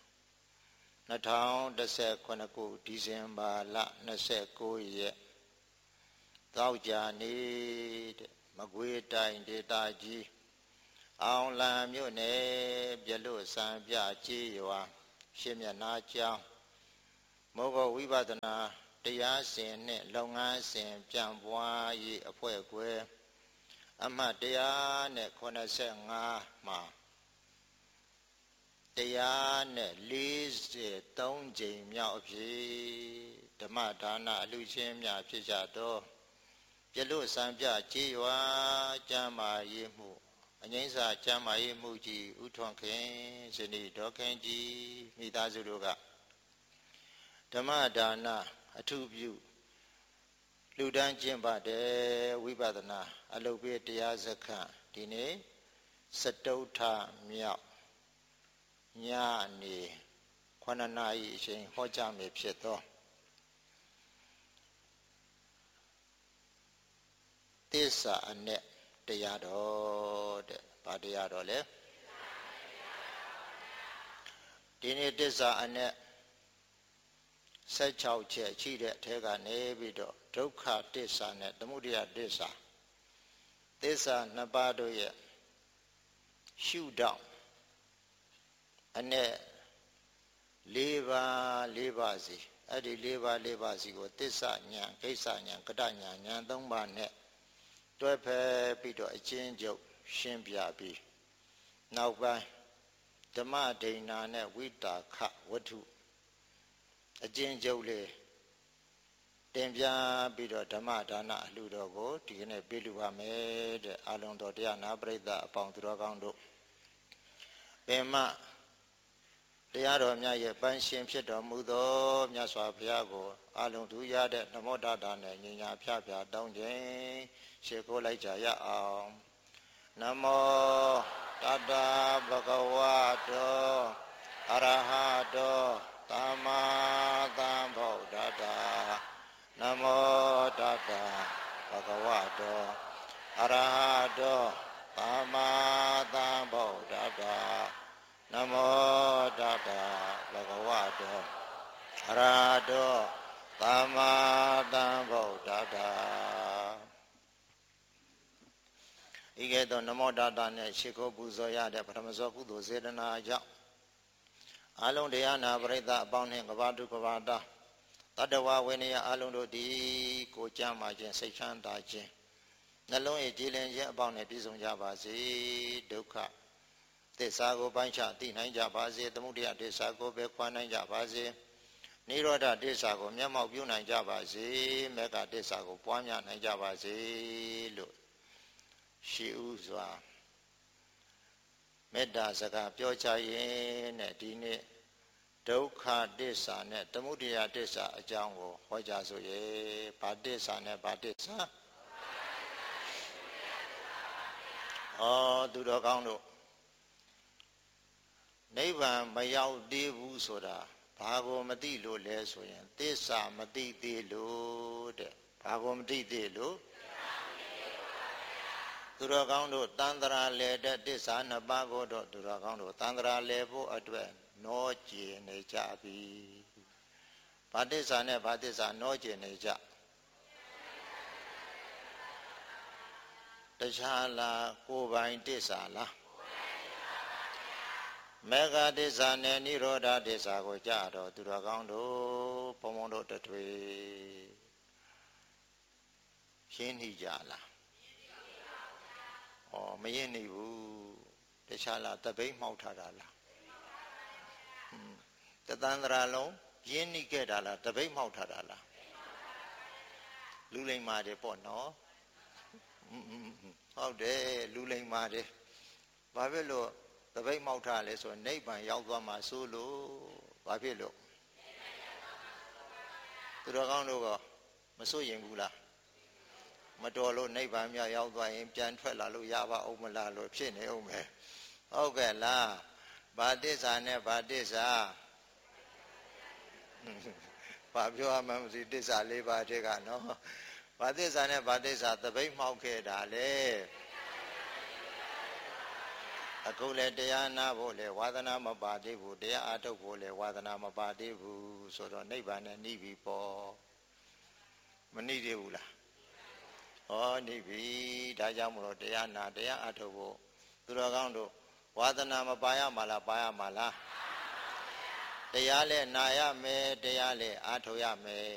2019ခုဒီဇင်ဘာလ29ရက်သောကြာနေ့မကွေးတိုင်းဒေသကြီးအောင်လံမြို့နယ်ပြလို့စံပြကြေးရွာရှင်းမျက်နှာကျောင်းမောဂဝိပဿနာတရားစဉ်နှင့်လုပ်ငန်းစဉ်ပြန်ပွားရေးအဖွဲ့ခွဲအမှတ်185မှာ143ကြိမ်မြောက်အဖြစ်ဓမ္မဒါနအလှူခြင်းများဖြစ်ကြသောပြလို့စံပြကြေးရွာကျမ်းမာရေးမှုအငိမ့်စာကျမ်းမာရေးမှုကြီးဥထွန်းခင်ဇနီးဒေါ်ခင်ကြီးမိသားစုတို့ကဓမ္မဒါနအထုပြုလူတန်းကျင့်ပါတယ်ဝိပဿနာအလုပ်ပေးတရားစခန်းဒီနေ့စတုထမြောက်ညနေ9 နာရီအချိန်ဟောကြားမယ်ဖြစ်သောသစ္စာအ내တရားတော်တဲ့ဗာတရားတော်လေဒီနေ့သစ္စာအ내16ချက်ရှိတဲ့အထက်ကနေပြီးတော့ဒုက္ခသစ္စာနဲ့သမုဒယသစ္စာသစ္စာနှစ်ပါးတို့ရဲ့ရှုထောင့်အ내၄ပါးစီအဲ့ဒီ၄ပါးစီကိုသစ္စာဉာဏ်ကိစ္စဉာဏ်ကတဉာဏ်ဉာဏ်၃ပါးနဲ့တွဲဖက်ပြီးတော့အချင်းချုပ်ရှင်းပြပြီးနောက်ပိုင်းဓမ္မဒိဋ္ဌာနဲ့ဝိတာခဝတ္ထုအချင်းချုပ်လေးတင်ပြပြီးတော့ဓမ္မဒါနအလှူတော်ကိုဒီကနေ့ပေးလူပါမယ်တဲ့အလုံးတော်တရားနာပရိသတ်အပေါင်းသူတော်ကောင်းတို့ပင်မတရားတော်မြတ်ရဲ့ပန်းရှင်ဖြစ်တော်မူသောမြတ်စွာဘုရားကိုအလုံးထူရတဲ့နမောတတနဲ့ညီညာဖျဖျတောင်းခြင်းရှေ့ကိုလိုက်ကြရအောင်နမောတတဗုဒ္ဓဝါတောအရဟတောသမ္မာသမ္ဗုဒ္ဓတ္တနမောတတဗုဒ္ဓဝါတောအရဟတောသမ္မာသမ္ဗုဒ္ဓတ္တနမောတတဗုဒ္ဓဝါတောအရဟတောသမ္မာသမ္ဗုဒ္ဓတ္တဤကဲ့သို့နမောတတနဲ့ရှိခိုးပူဇော်ရတဲ့ပထမဇောကုသိုလ်စေတနာကြောင့်အလုံးတရားနာပရိသတ်အပေါင်းနှင့်ကဘာတုကဘာတာတတ္တဝဝိနည်းအလုံးတို့ဒီကိုကြမ်းမာခြင်းစိတ်ချမ်းသာခြင်းနှလုံး၏ကြည်လင်ခြင်းအပေါင်းနဲ့ပြည့်စုံကြပါစေဒုက္ခသစ္စာကိုပိုင်းခြားသိနိုင်ကြပါစေသမုဒယသစ္စာကိုပဲခွာနိုင်ကြပါစေနိရောဓသစ္စာကိုမျက်မှောက်ပြုနိုင်ကြပါစေမေဃသစ္စာကိုပွားများနိုင်ကြပါစေလို့ရှိဥစွာမေတ္တာစကားပြောချရင်နဲ့ဒီနေ့ဒုက္ခသစ္စာနဲ့သမုဒယသစ္စာအကြောင်းကိုဟောကြားဆိုရဲဘာသစ္စာနဲ့ဘာသစ္စာသူတော်ကောင်းတို့နိဗ္ဗာန်မရောက်သေးဘူးဆိုတာဘာကိုမသိလို့လဲဆိုရင်သစ္စာမသိသေးလို့တဲ့ဘာကိုမသိသေးလို့သူတော်ကောင်းတို့တန်ត្រာလေတဲ့သစ္စာနှစ်ပါးကိုတော့သူတော်ကောင်းတို့တန်ត្រာလေဖို့အတွက်နောကျင်နေကြပြီဘာသစ္စာနဲ့ဘာသစ္စာနောကျင်နေကြတခြားလားကိုယ်ပိုင်သစ္စာလားမေဃသစ္စာနဲ့နိရောဓသစ္စာကိုကြတော့သူတော်ကောင်းတို့ဘုံဘုံတို့တထွေရှင်းနေကြလားမရင်းနေဘူးတခြားလားတပိတ်မှောက်ထားတာလားတသန္တရာလုံးရင်းနေခဲ့တာလားတပိတ်မှောက်ထားတာလားလူလိမ္မာတယ်ပေါ့နော်ဟုတ်တယ်လူလိမ္မာတယ်ဘာဖြစ်လို့တပိတ်မှောက်ထားလဲဆိုနိဗ္ဗာန်ရောက်သွားမှာဆိုလို့ဘာဖြစ်လို့သူတော်ကောင်းတို့ကမစိုးရင်ဘူးလားမတော်လို့နိဗ္ဗာန်မြောက်ရောက်သွားရင်ပြန်ထွက်လာလို့ရပါဦးမလားလို့ဖြစ်နေဦးမယ်ဟုတ်ကဲ့လားဘာသစ္စာနဲ့ဘာသစ္စာဘာပြောရမှန်းမသိသစ္စာ၄ပါးတည်းကနော်ဘာသစ္စာနဲ့ဘာသစ္စာတပိတ်မှောက်ခဲ့တာလေအခုလေတရားနာဖို့လေဝါသနာမပါသေးဘူးတရားအားထုတ်ဖို့လေဝါသနာမပါသေးဘူးဆိုတော့နိဗ္ဗာန်နဲ့နှိပြီပေါ့မနှိသေးဘူးလားနှိပြီဒါကြောင့်မလို့တရားနာတရားအားထုတ်ဖို့သူတော်ကောင်းတို့ဝါသနာမပါရမှာလားပါရမှာလားတရားလဲနာရမယ်တရားလဲအားထုတ်ရမယ်